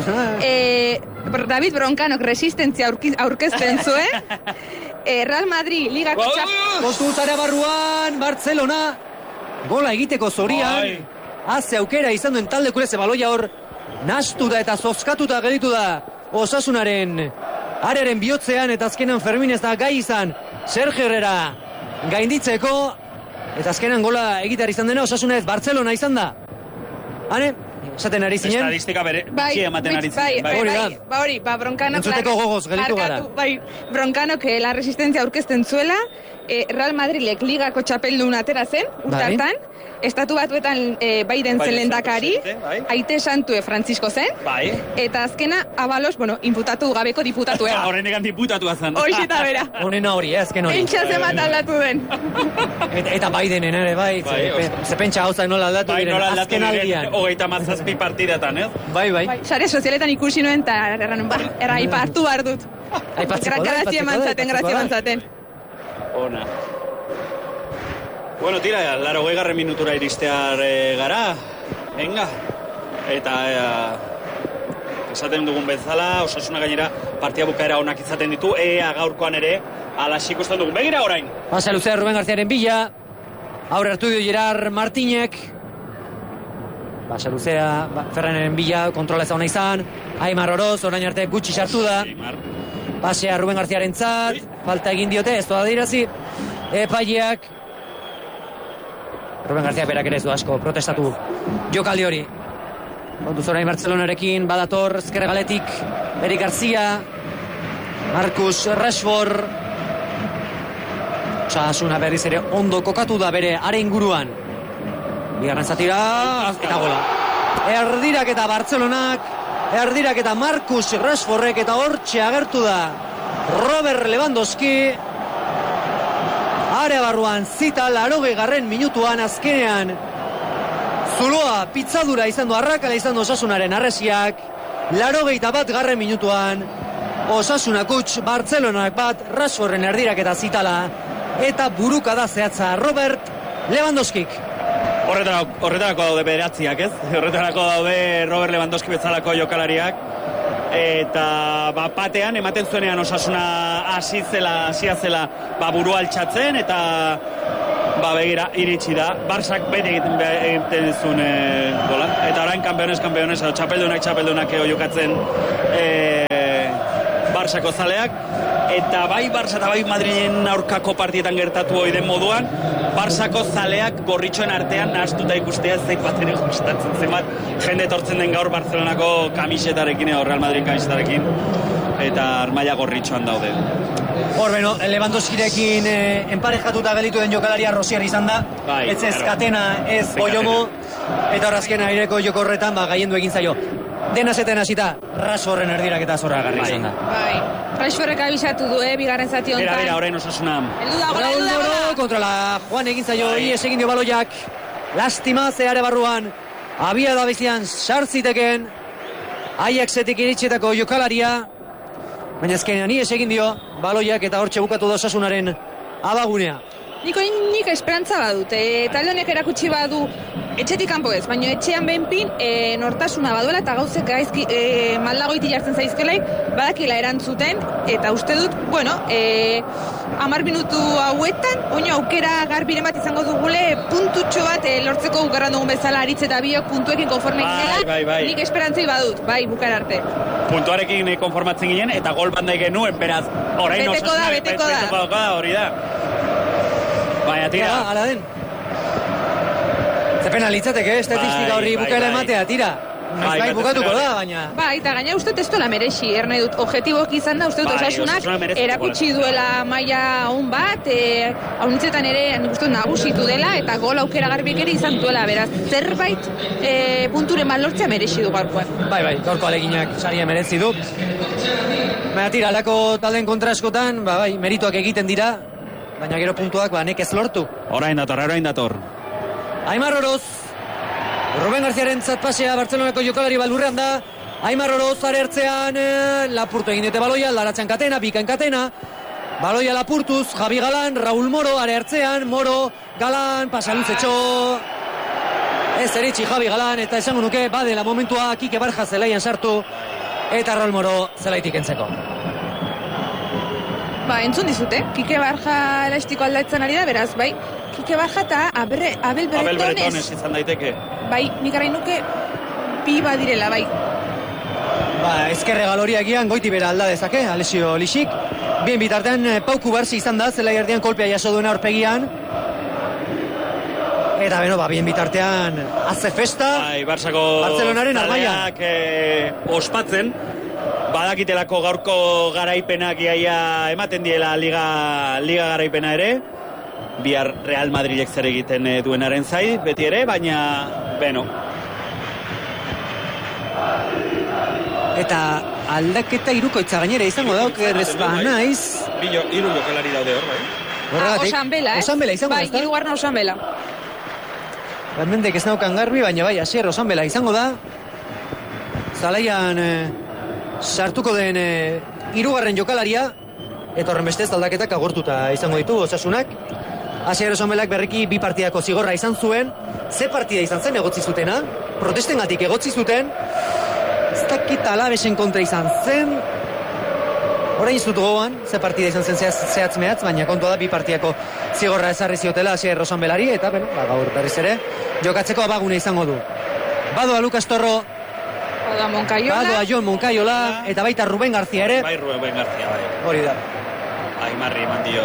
David Broncanok resistentzia aurkezten zuen. Real Madrid ligako Kostu zara barruan, Barcelona gola egiteko zorian. Haze aukera izan duen talde kuleze baloia hor nastu da eta zozkatuta gelditu da Osasunaren arearen bihotzean, eta azkenan Fermin ez da gai izan Sergio Herrera gainditzeko, eta azkenan gola egitar izan dena Osasuna ez Barcelona izan da. Hane, esaten ari zinen? Estadistika bere, ematen ari zinen. Hori, Broncanok... Entzuteko gogoz, gelitu gara. Broncanok la resistencia aurkezten zuela, Real Madrilek ligako txapeldun atera zen, urtartan, estatu batuetan Biden zen lehendakari, Aite Santue Francisco zen, eta azkena Abalos, imputatu gabeko diputatu ega. Horren egan diputatua zen. Hoiz eta bera. Honena hori, azken hori. Pentsa zemat aldatu den. Eta Bidenen ere, ze pentsa gauzak nola aldatu diren, azken aldian. 37 partidatan, ez? Bai. Sare sozialetan ikusi nuen, eta aipartu behar dut. Grazia mantzaten. Ona. Bueno, tira, 80. minutura iristear gara. Venga. Eta esaten dugun bezala, Osasuna gainera partia bukaera onak izaten ditu, gaurkoan ere alas ikusten dugun. Begira orain. Pasa luzea Ruben Garziaren bila. Aurre hartu dio Gerard Martinek. Pasa luzea Ferrenen bila, kontrola ez da hona izan. Aimar Oroz, orain arte gutxi sartu da. Pasea Ruben Garziaren zat, falta egin diote, ez doa dirazi. Epaileak. Ruben Garzia berak ere ez du asko protestatu jokaldi hori. Kontuz orain Barcelonarekin, badator, ezkerregaletik, Eric Garcia, Marcus Rashford. Osasuna berriz ere ondo kokatu da bere are inguruan. Bigarren zatira, eta gola. Erdirak eta Barcelonak, erdirak eta Marcus Rashfordek, eta hortxe agertu da Robert Lewandowski. Area barruan zita 80. minutuan, azkenean zuloa pitzadura izan du, arrakala izan du Osasunaren arresiak. 81. minutuan Osasunak huts, Barcelonak bat, Rashforden erdirak eta zitala, eta buruka da zehatza Robert Lewandowskik. Horretarako daude bederatziak, ez? Horretarako daude Robert Lewandowski bezalako jokalariak. Eta batean ematen zuenean Osasuna hasia zela burua altxatzen, eta begira, iritsi da. Barsak beti egiten zuen gola. Eta orain kampeones, txapeldunak jokatzen Barsako zaleak, eta bai Barça eta bai Madrilen aurkako partietan gertatu hori den moduan, Barsako zaleak gorritxoen artean nahaztuta ikustea zeit bat ere gustatzen zenbat jende etortzen den gaur Barcelonako kamisetarekin edo Real Madrid kamisetarekin, eta armaia gorritxoan daude. Hor, Lewandowskirekin enparejatuta gelitu den jokalaria Rosier izan da, ez Katena, ez Boiomo, eta horazken aireko joko horretan gaiendu egin zaio. Dena zeten hasita, Rashforden erdirak eta zorragarri izan da. Rashfordek abisatu du, bigarren zati honetan. Bera, orain Osasuna. Raúl Moro kontra la Juan egin zaio, ies egin dio baloiak. Lastima zeare barruan, abia da bizian sartziteken, Ajaxetik iritsetako jokalaria, baina ezkenean ies egin dio baloiak eta hortxe bukatu da Osasunaren abagunea. Nik esperantza badut, talde honek erakutsi badu etxetik kanpo ez, baina etxean behinpin nortasuna baduela eta gauzek gaizki maldagoiti jartzen zaizkelaik badakila erantzuten, eta uste dut, 10 minutu hauetan, aukera garbiren bat izango dugule puntutxo bat lortzeko bukarran dugun bezala aritz eta biok puntuekin konforme ginen, nik esperantzai badut, bukar arte. Puntuarekin konformatzen ginen eta gol bat nahi genuen, beraz, orain beteko da, hori da. Baina, tira. Ala den. Zepena litzateke, estatistika horri bukaela ematea, tira. Bai, bukatuko da, baina. Eta gaina uste testuela merexi, ernei dut, objektiboak izan da, uste dut Osasunak erakutsi duela maila hon bat, haunitzetan ere uste nagusitu dela, eta gol aukera garbiek ere izan duela, beraz, zerbait punturen lortzea merexi du gaurkoan. Bai, gaurko aleginak saria merezi du. Baina, tira, alako talden kontraskotan, merituak egiten dira, baina gero puntuak nekez lortu. Orain dator. Aimar Oroz, Ruben Garziaren zatpasea Bartzelonako jokalari balburrean da. Aimar Oroz arertzean, lapurtu egin dute baloia, laratzean Katena, bikain Katena. Baloia lapurtuz, Javi Galan, Raúl Moro arertzean, Moro, Galan, pasaluzetxo. Ez eritxi Javi Galan, eta esango nuke, badela momentua, Kike Barja zelaian sartu, eta Raúl Moro zelaitik entzeko. Entzun dizute, Kike Barja elastiko aldatzen ari da, beraz, Kike Barja eta Abel Bretones izan daiteke. Nik arrain nuke bi badirela, ezkerre galoria egian goiti bera alda dezake, Alessio Lixik. Bien bitartean, Pauku Barsi izan da, zelai erdian kolpea jaso duena horpegian. Eta bien bitartean, haze festa, Barcelonaren armaiak. Ospatzen, badakitelako gaurko garaipenak iaia ematen diela liga garaipena ere. Bihar Real Madridek zer egiten duenaren zai, beti ere, baina, Eta aldaketa irukoitza gainera izango dauk naiz. Hiru jokalari daude hor, Osanbela izango da. Hirugarna Osanbela. Mendek ez naukan garbi, baina Asier Osanbela izango da. Zalaian sartuko den hirugarren jokalaria, eta horren bestez aldaketak agortuta izango ditu Osasunak. Asier Osanbelak berriki bi partidako zigorra izan zuen. Ze partida izan zen egotzi zutena? Protestengatik egotzi zuten. Ez dakit Alabesen kontra izan zen. Orain izut gogoan, ze partida izan zen zehatz mehatz, baina kontua da bi partidako zigorra ezarri ziotela Asier Osanbelari, eta gaur berriz ere jokatzeko abagune izango du. Badoa Lucas Torro, badoa Jon Moncayola, eta baita Ruben García ere. Ruben García, Hori da. Aimarri mandio.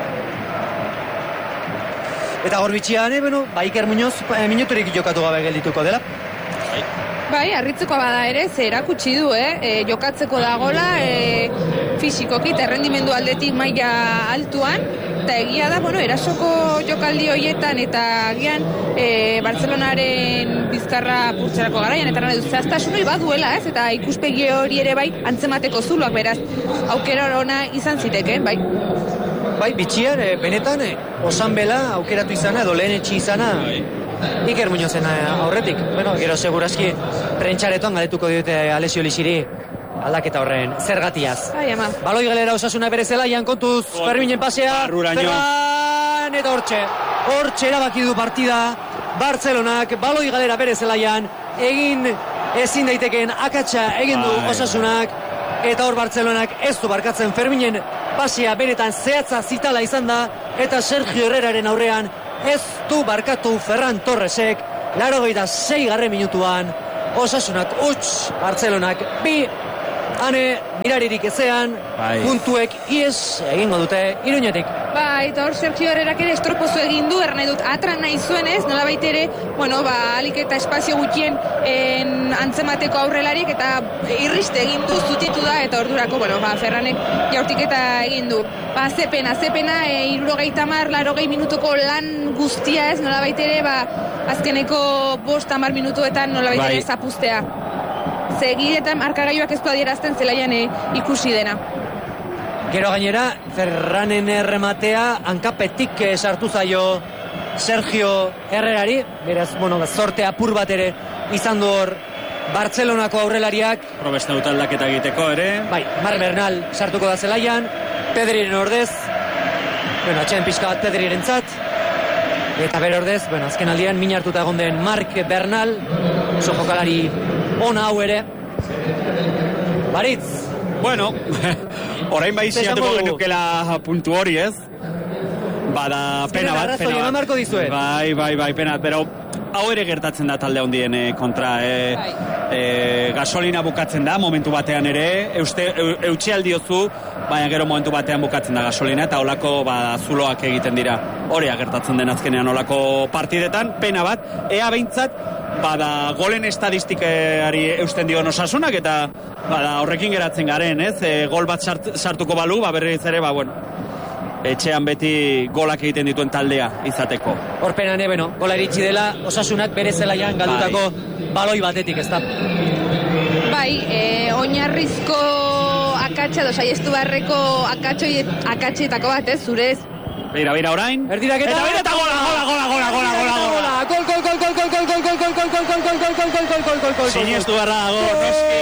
Eta gorbitxian, Iker Muñoz minuturik jokatu gabe geldituko dela. Harritzekoa bada ere, ze erakutsi du, jokatzeko dagola, fisikoki, errendimendu aldetik maila altuan, eta egia da, erasoko jokaldi horietan, eta agian Barcelonaren bizkarra purtzerako garaian, eta nahi zehaztasunoi baduela, eta ikuspegi hori ere antzemateko zuloak, beraz, aukera ona izan ziteken, bitxian, benetan, Osanbela aukeratu izana, edo lehen etxi izana, Iker Muñozen aurretik. Gero segurazki prentxaretoan galetuko diote Alessio Lixiri aldaketa horren zergatiaz. Baloi galera Osasuna bere zelaian, kontuz, Ferminen pasea, Ferran, eta hortxe erabaki du partida, Bartzelonak, baloi galera bere zelaian, egin ezin daitekeen akatsa egin du Osasunak, eta hor Bartzelonak ez du barkatzen. Ferminen pasia benetan zehatza zitala izan da, eta Sergio Herreraren aurrean ez du barkatu Ferran Torresek. 86. minutuan Osasunak huts, Bartzelonak 2. Hane, miraririk ezean, puntuek ies egingo dute Iruñetik. Eta hor Sergio Herrerak ere estropozu egin du, nahi dut, atran nahi zuenez, nolabait ere, alik eta espazio gutxien antzemateko aurrelarik, eta irriste egin du, zutitu da, eta ordurako, Ferranek jaurtiketa egin du. Ze pena, 70 minutuko lan guztia ez, nolabait ere, azkeneko 5-10 minutuetan nolabait ere zapuztea. Segidetan markagailuak ez du adierazten zelaian ikusi dena. Gero gainera, Ferranen errematea hankapetik sartu zaio Sergio Herrerari, beraz, zorte apur bat ere izan du hor Bartzelonako aurrelariak. Probeste dut aldaketa egiteko ere. Marc Bernal sartuko da zelaian, Pedriren ordez, atxeen pixka bat Pedriren zat, eta bere ordez, azken aldian min hartuta egon den Marc Bernal, oso jokalari ona hau ere. Baritz. Orain ziatuko genukela puntu hori, ez? Bada pena bat. Bai, pena. Pero hau ere gertatzen da talde handien kontra. Gasolina bukatzen da momentu batean ere. Eutxe aldiozu, baina gero momentu batean bukatzen da gasolina, eta holako zuloak egiten dira. Horea gertatzen den azkenean holako partidetan. Pena bat, ea behintzat, golen estadistikari eusten dio Osasunak, eta horrekin geratzen garen, ez? Gol bat sartuko balu, berriz ere, etxean beti golak egiten dituen taldea izateko. Horpenan, gola iritsi dela, Osasunak bere zelaian galdutako baloi batetik, ez da? Oinarrizko akatsa, saiestu barreko akatxetako bat, ez, zurez? Beira, orain. Erdiraketa. Eta gola. Gol. Siniestu barra dago, noski.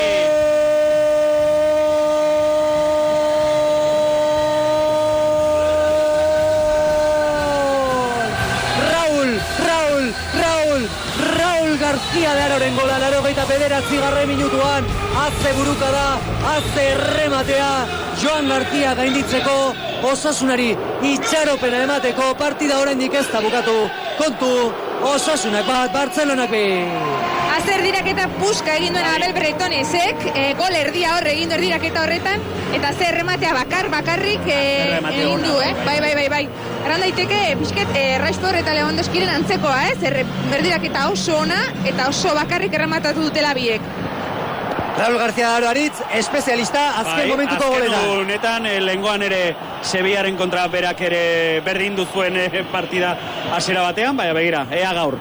Raúl García de Aroren gola, 89. minutuan, azte buruka da, azte rematea, Joan García gainditzeko, Osasunari itxaropena emateko, partida oraindik ez da bukatu, kontu, Osasunak bat, Bartzelonak bi. Azer diraketa puska egin duena Abel Bretonesek, gol erdia hor egin du erdiraketa horretan, eta zer rematea bakarrik egin du, bai. Eran daiteke, pixket, Rashford eta Lewandowskiren antzekoa, berdiraketa oso ona, eta oso bakarrik errematatu dutela biek. Raúl García de Aroaritz, espezialista, azken momentuko goleta. Azken honetan, lehengoan ere Sevillaren kontra berak ere berdin duzuen partida hasiera batean, begira, ea gaur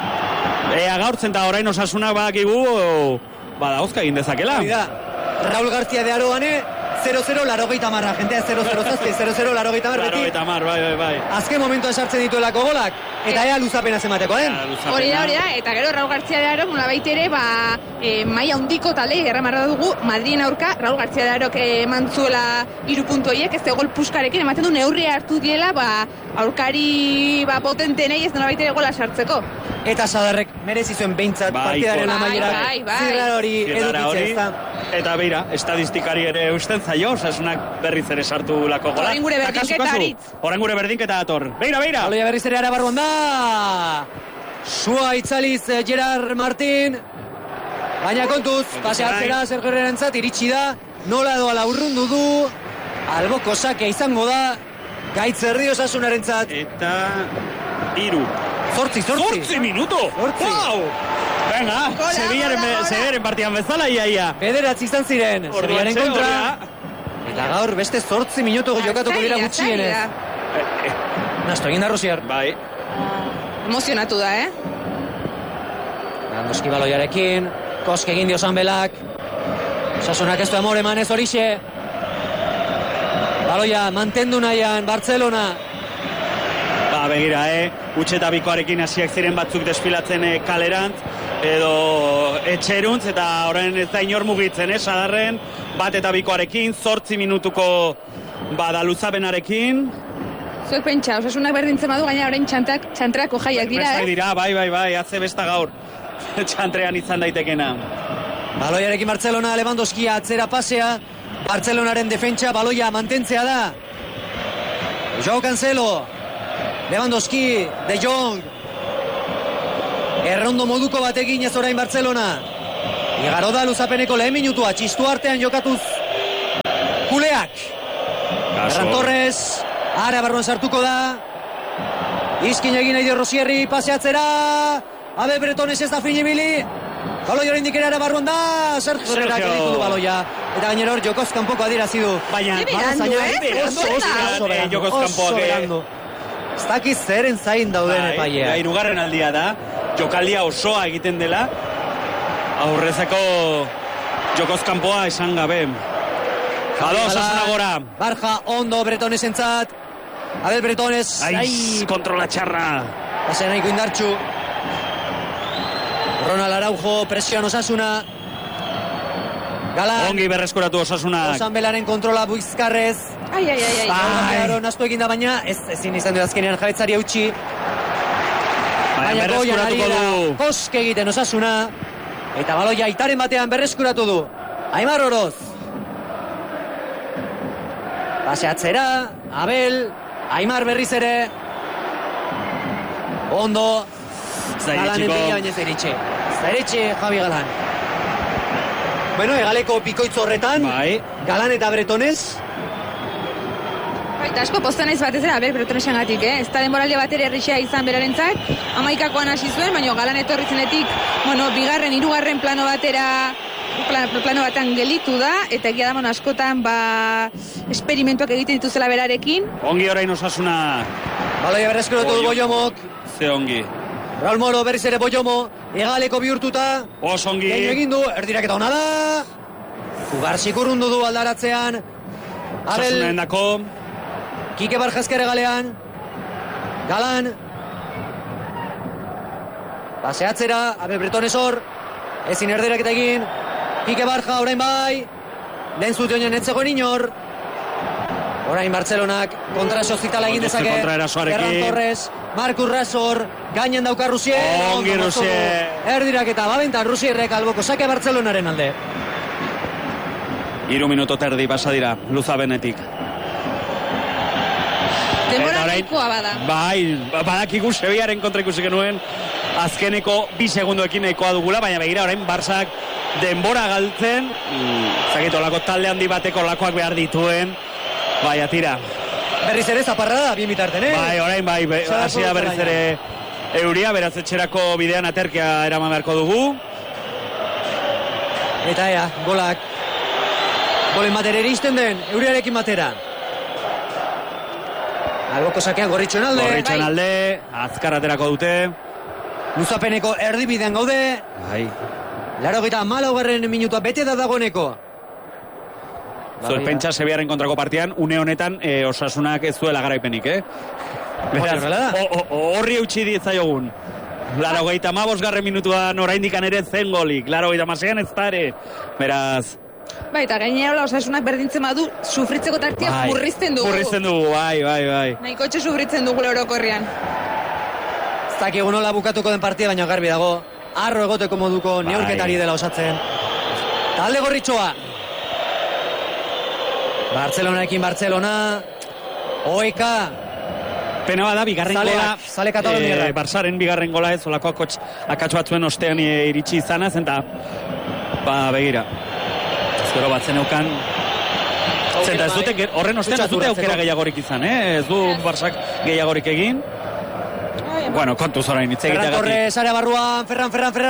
zenta orain Osasunak badakigu, dauzka egin dezakela. Raúl García de Aroane, 0-0, 80, jentea 0-0 zazpi, 0-0, 80 beti. 80, bai. Azken momentua sartzen dituelako golak, eta ea luzapena zemateko, Hori da, eta gero Raúl García de Aro, nolabait ere, maila handiko talde, erramarra dugu, Madrien aurka, Raúl García de Arok eman zuela 3 puntu horiek, ez gol puskarekin, ematen du neurria hartu diela, aurkari potentenei ez nolabait ere gola sartzeko. Eta Sadarrek merezi zuen behintzat partidaren amaierak zirra hori edukitzea, ez da? Eta beira, estadistikari ere usten zaio, Osasunak berriz ere sartu lako gola. Horain gure berdinketa dator. Beira! Aloia berriz ere arabarruan da! Sua itzaliz Gerard Martin. Baina kontuz, paseatzera Sergio Herrerentzat iritsi da. Nola doala urrundu du. Alboko sakea izango da. Gaitz erdi Osasunarentzat. Eta 3. 8 minuto! Wow! Venga, Sevillaren partidan bezala ia. Bederatzi izan ziren, Sevillaren kontra. Eta gaur beste 8 minutu jokatuko dira gutxienez. Nasto, egin da Rosier. Bai. Emozionatu da, Lewandowski baloiarekin, Koske egin dio Sanbelak. Osasunak ez du amore emanez horixe. Baloia mantendu nahian Bartzelona. Begira, utxeta bikoarekin hasiak ziren batzuk desfilatzen kalerantz, edo etxeruntz, eta orain ez da inor mugitzen, Sadarren, bat eta bikoarekin, 8 minutuko luzapenarekin, Zuek pentsa, Osasunak berdintzen badu, gaina orain txantrako jaiak dira, Bestak dira, bai, atze besta gaur. Txantrean izan daitekena. Baloiarekin Barcelona, Lewandowski atzera pasea. Barcelonaren defentsa, baloia mantentzea da. Joao Cancelo. Lewandowski, De Jong. Errondo moduko batekin ez orain Barcelona. Igaro da luzapeneko lehen minutua, txistu artean jokatuz kuleak. Ferran Torres, ara barruan sartuko da. Izkin egin nahi dio Rosierri, paseatzera. Abel Bretones ez da finibili. Baloia hori indikera ara barruan da. Zertuzerak editu du baloia. Eta gainera hor Jokoz kanpoko adirazi du. Baina, Jokoz kanpoak. Ez dakiz zeren zain dauden epaia. Hirugarren aldia da. Jokaldia osoa egiten dela. Aurrezako Jokoz kanpoa esan gabe. Jado, Osasuna gora. Barja ondo Bretonesentzat. Abel Bretones. Kontrola txarra. Pase nahiko indartxu. Ronald Araujo, presioan Osasuna. Galan. Ongi berreskuratu Osasunak. Osan Belaren kontrola Buizkarrez. Ai. Naztu egin da baina, ezin izan du azkenean jabetzari hautsi. Baina berreskuratuko du. Koske egiten Osasuna. Eta baloia Aitaren batean berreskuratu du. Aimar Oroz. Paseatzera, Abel, Aimar berriz ere. Ondo. Galanen bila baina Zairetxe Javi Galan. Bueno, egaleko pikoitz horretan. Galan eta Bretones. Eta asko posta naiz batez ere, Abel Bretonesen gatik, Ez da denboralde batera errixea izan berarentzat. 11koan hasi zuen, baina Galan etorri zenetik, bigarren, hirugarren plano batean gelitu da, eta egia da, askotan, esperimentuak egiten dituzela berarekin. Ongi orain Osasuna. Baloia berreskuratu du Boiomok. Ze ongi. Raul Moro berriz ere Boiomo, egaleko bihurtuta. Osongi. Egin du, erdiraketa hona da. Ugarsik urrundu du aldaratzean. Osasuna endako. Kike Barjazkere galean. Galan. Paseatzera, Abel Bretones hor. Ezin erdiraketa egin. Kike Barja, orain bai. Lehen zutionen etzegoen inor. Orain Barcelonak kontrasozitala egin dezake. Ferran Torres, Marcus Rasor, gainen dauka Rusier. Ongi Rusier. Erdiraketa, babentan Rusierrek alboko sake Barcelonaren alde. 3 minuto terdi pasa dira, luzabenetik. Denbora nahikoa bada. Badakigu Sevillaaren kontra ikusi genuen. Azkeneko 2 segundoekin nahikoa dugula, baina begira orain Barsak denbora galtzen. Zakit, olako talde handi bateko olakoak behar dituen. Baina tira. Berriz ere zaparrada, bien bitarten, Orain hasi da berriz ere euria, beraz etxerako bidean aterkia eraman beharko dugu. Eta golak. Golen batera iristen den, euriarekin batera. Alboko sakean Gorritxoen alde. Azkar aterako dute. Luzapeneko erdibidean gaude. 84. minutua bete da dagoeneko. Zuek pentsa Sevillaaren kontrako partian, une honetan Osasunak ez duela garaipenik, Horri eutxi ditzaiogun. 85. minutuan oraindikan ere zen golik. 86an ez dare. Beraz... Eta gainera Osasunak berdintzen badu, sufritzeko tartia burrizten dugu. Bai. Nahikotxe sufritzen dugu orokorrean. Ez dakigu nola bukatuko den partia, baina garbi dago. Arro egoteko moduko neurketari dela osatzen. Talde Gorritxoa. Barcelonarekin Barcelona. Oeka. Pena bada, bigarren gola. Zale Kataloniarra. Barsaren bigarren gola ez, olako akats batzuen ostean iritsi izanaz, eta begira. Zero bat zeneukan. Zenta ez dute, horren ostean ez dute aukera gehiagorik izan, Ez du Barsak gehiagorik egin. Bueno, kontuz orain itzegitea Ferran Torres, area barruan, Ferran.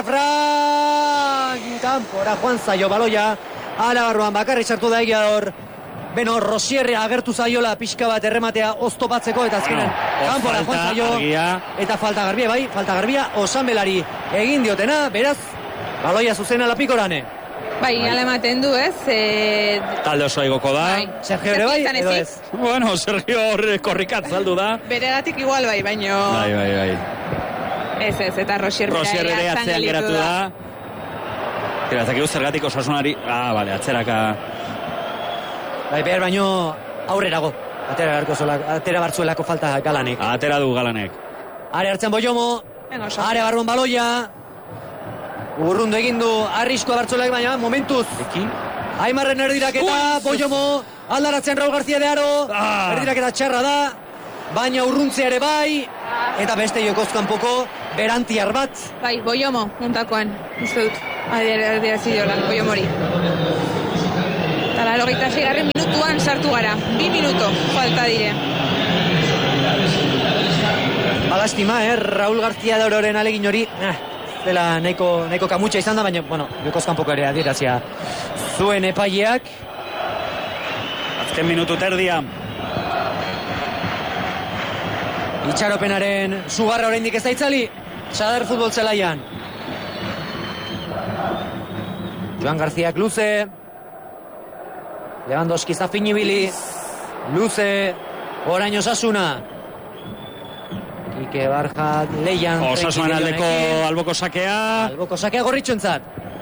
Kampora, Juan Zaio, baloia. Ara barruan, bakarri sartu da egia hor. Beno, Rosierre agertu zaiola pixka bat errematea oztopatzeko, eta azkenan kanpora Juan Zaio. Eta falta garbia, Osan Belari egin diotena, beraz, baloia zuzena lapikorane. Ala ematen du, Talde oso igoko da. Sergio ere bai, edo ez? Bueno, Sergio korrikat zaldu da. Beregatik igual baino... Bai. Ez, eta Rosierre ere atzean geratu da. Zakigu zergatik Osasunari... atzeraka... Behar baino aurrerago. atera bartzuelako falta Galanek. Atera du Galanek. Are hartzen Boiomo, are barruan baloia, urrundu egindu arriskoa bartzuelak, baina momentuz. Aimarren erdiraketa, Boiomo, aldaratzen Raul García de Aro, erdiraketa txarra da, baina urruntzea ere bai, eta beste jokozkan poko, berantiar bat. Bai, Boiomo, muntakoan, uste dut, adierazi diola, Boiomori. Eta laro garren minutuan sartu gara, 2 minuto falta dire. Balastima, Raul García de Ororen alegin hori, dela nahiko kamutxa izan da, baina, bueno, jokozkan poko ere adierazia zuen epaileak. Azken minutu terdia. Itxaropenaren sugarra oraindik ez da itzali, Sadar futbol zelaian. Joan Garziak luze, Lewandowski zafin ibili, luze, orain Osasuna. Kike Barja leian. Osasuna aldeko alboko sakea. Alboko sakea gorritxoentzat.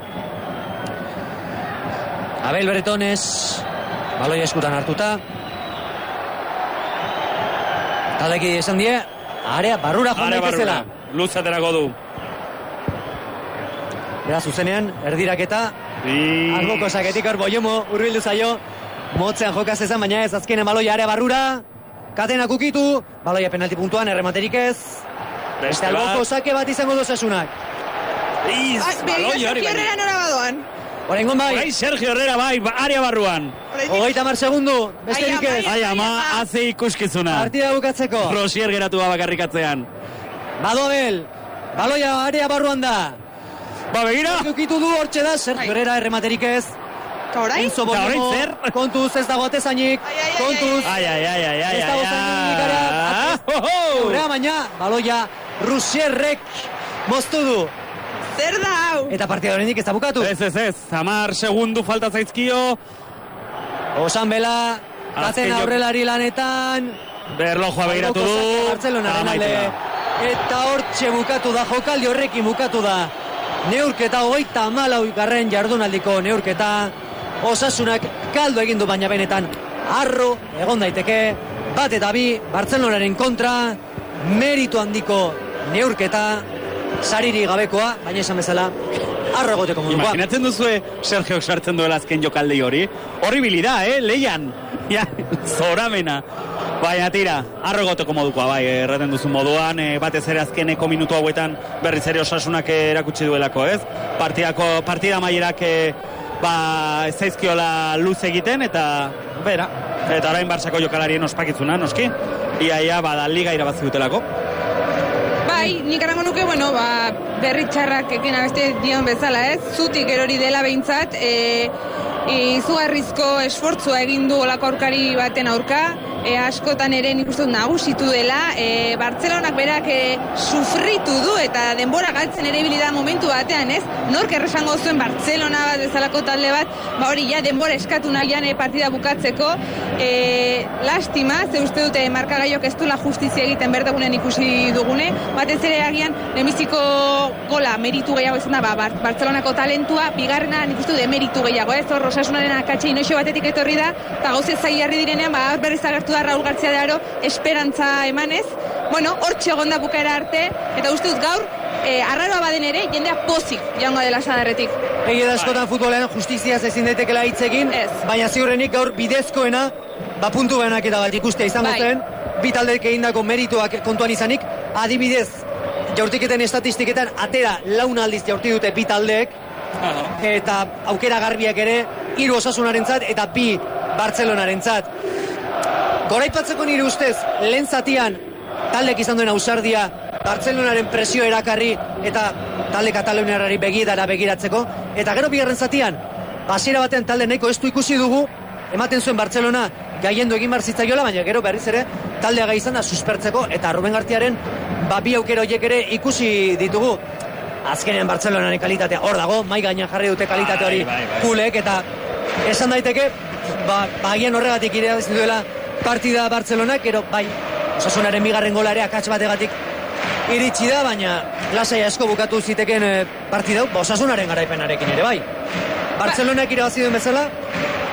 Abel Bretones, baloi eskutan hartuta. Taldeki esan die, area barrura joan daikezela. Luzaterako du. Bera zuzenean, erdiraketa. Alboko saketik hor Boiomo, urbildu zaio. Motzean jokaz ezan, baina ez azkenen baloia area barrura. Katenak ukitu, baloia penalti puntuan, errematerik ez. Beste alboko sake bat izango dozasunak. Baloia hori baina. Horengon bai. Horai Sergio Herrera bai, area barruan. 30 segundu, besterik ez. Ai ama, haze ikuskizuna. Partida bukatzeko. Rosier geratu da bakarrikatzean. Bado Abel, baloia area barruan da. Ba, begira. Ukitu du hortxe da, Sergio Herrera errematerik ez. Kaurai? Enzo Boiomo, kontuz ez dago atezainik, kontuz. Ai. Ez dago zainik ikara. Horrea baina, baloia Rusierrek moztu du. Zer da hau? Eta partida horrendik ez da bukatu. Ez. 10 segundu falta zaizkio. Osan bela, katen aurrelari lanetan. Berlojoa begiratu du. Bartzelonaren alde. Eta hortxe bukatu da, jokaldi horrekin bukatu da. Neurketa 34 garren jardunaldiko neurketa. Osasunak kaldo egin du baina benetan harro egon daiteke. Bat eta bi, Bartzelonaren kontra. Meritu handiko neurketa. Sariri gabekoa, baina esan bezala harro egoteko modukoa. Imaginatzen duzue Sergiok sartzen duela azken jokaldei hori. Horribilida, leian. Ja, zoramena. Baina tira, harro egoteko modukoa, bai, erraten duzun moduan, batez ere azkeneko minutu hauetan berriz ere Osasunak erakutsi duelako, ez? Partida maierak ez zaizkiola luz egiten, eta bera. Eta orain Barçako jokalarien ospakizuna, noski. Ia, bada, liga irabazi dutelako. Bai, nik erango nuke, berri txarrak ekin abeste dion bezala, ez? Zutik erori dela behintzat, izugarrizko esfortzua egin du olako aurkari baten aurka, askotan ere nik uste dut nagusitu dela, Bartzelonak berak sufritu du eta denbora galtzen ere bilida momentu batean, ez? Nork erresango zuen Bartzelona bat bezalako talde bat, hori ja denbora eskatu nahian partida bukatzeko, lastima, ze uste dute markagaiok ez duela justizia egiten berdagunen ikusi dugune, batez ere agian lehenbiziko gola meritu gehiago izan da, Bartzelonako talentua, bigarrena nik uste dut meritu gehiago, ez? Hor Osasunaren akatxe inoixo batetik etorri da, eta gauzez zailarri direnean, berriz agertu da Raul García de Aro esperantza emanez, hortxe egon da bukaera arte, eta uste dut gaur, arraroa baden ere, jendea pozik jaungo dela Sadarretik. Egi da askotan futbolean justiziaz ezin daitekela hitz egin, baina ziurrenik gaur bidezkoena, puntu banaketa bat ikustea izango zen, bi taldeek egindako merituak kontuan izanik, adibidez, jaurtiketen estatistiketan atera laun aldiz jaurti dute bi taldeek, eta aukera garbiak ere, 3 Osasunarentzat eta 2 Bartzelonarentzat. Goraipatzeko nire ustez, lehen zatian taldek izan duen ausardia, Bartzelonaren presio erakarri eta talde kataluniarrari begiratzeko, eta gero bigarren zatian, hasiera batean talde nahiko estu ikusi dugu, ematen zuen Bartzelona gaiendu egin bar zitzaiola, baina gero berriz ere taldea gai izan da suspertzeko, eta Ruben Garziaren bi aukera horiek ere ikusi ditugu. Azkenean Bartzelonaren kalitatea hor dago, mai gainean jarri dute kalitate hori kulek, eta esan daiteke, agian horregatik irabazi duela partida Bartzelonak, gero Osasunaren bigarren gola ere akats bategatik iritsi da, baina lasai asko bukatu ziteken partida, Osasunaren garaipenarekin ere, bai. Bartzelonak irabazi duen bezala,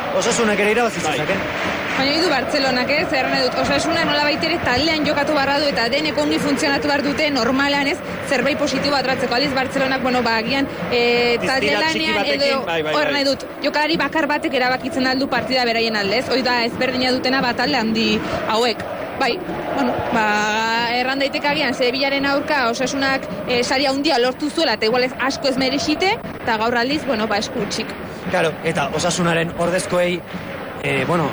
Osasunak ere irabazitzak, Baina hidu Bartzelonak, zer nahi dut, Osasuna nola baitere taldean jokatu barra du eta denek ongi funtzionatu behar dute normalean zerbait positibo atratzeko. Aliz Bartzelonak, agian talde lanean edo hor nahi dut, jokalari bakar batek erabakitzen aldu partida beraien aldez, hori da ezberdina dutena talde handi hauek. Bai, erran daitek agian, Sevillaren aurka Osasunak sari handia lortu zuela, eta igual asko ez merexite, eta gaur aldiz, esku txik. Claro, eta Osasunaren ordezkoei,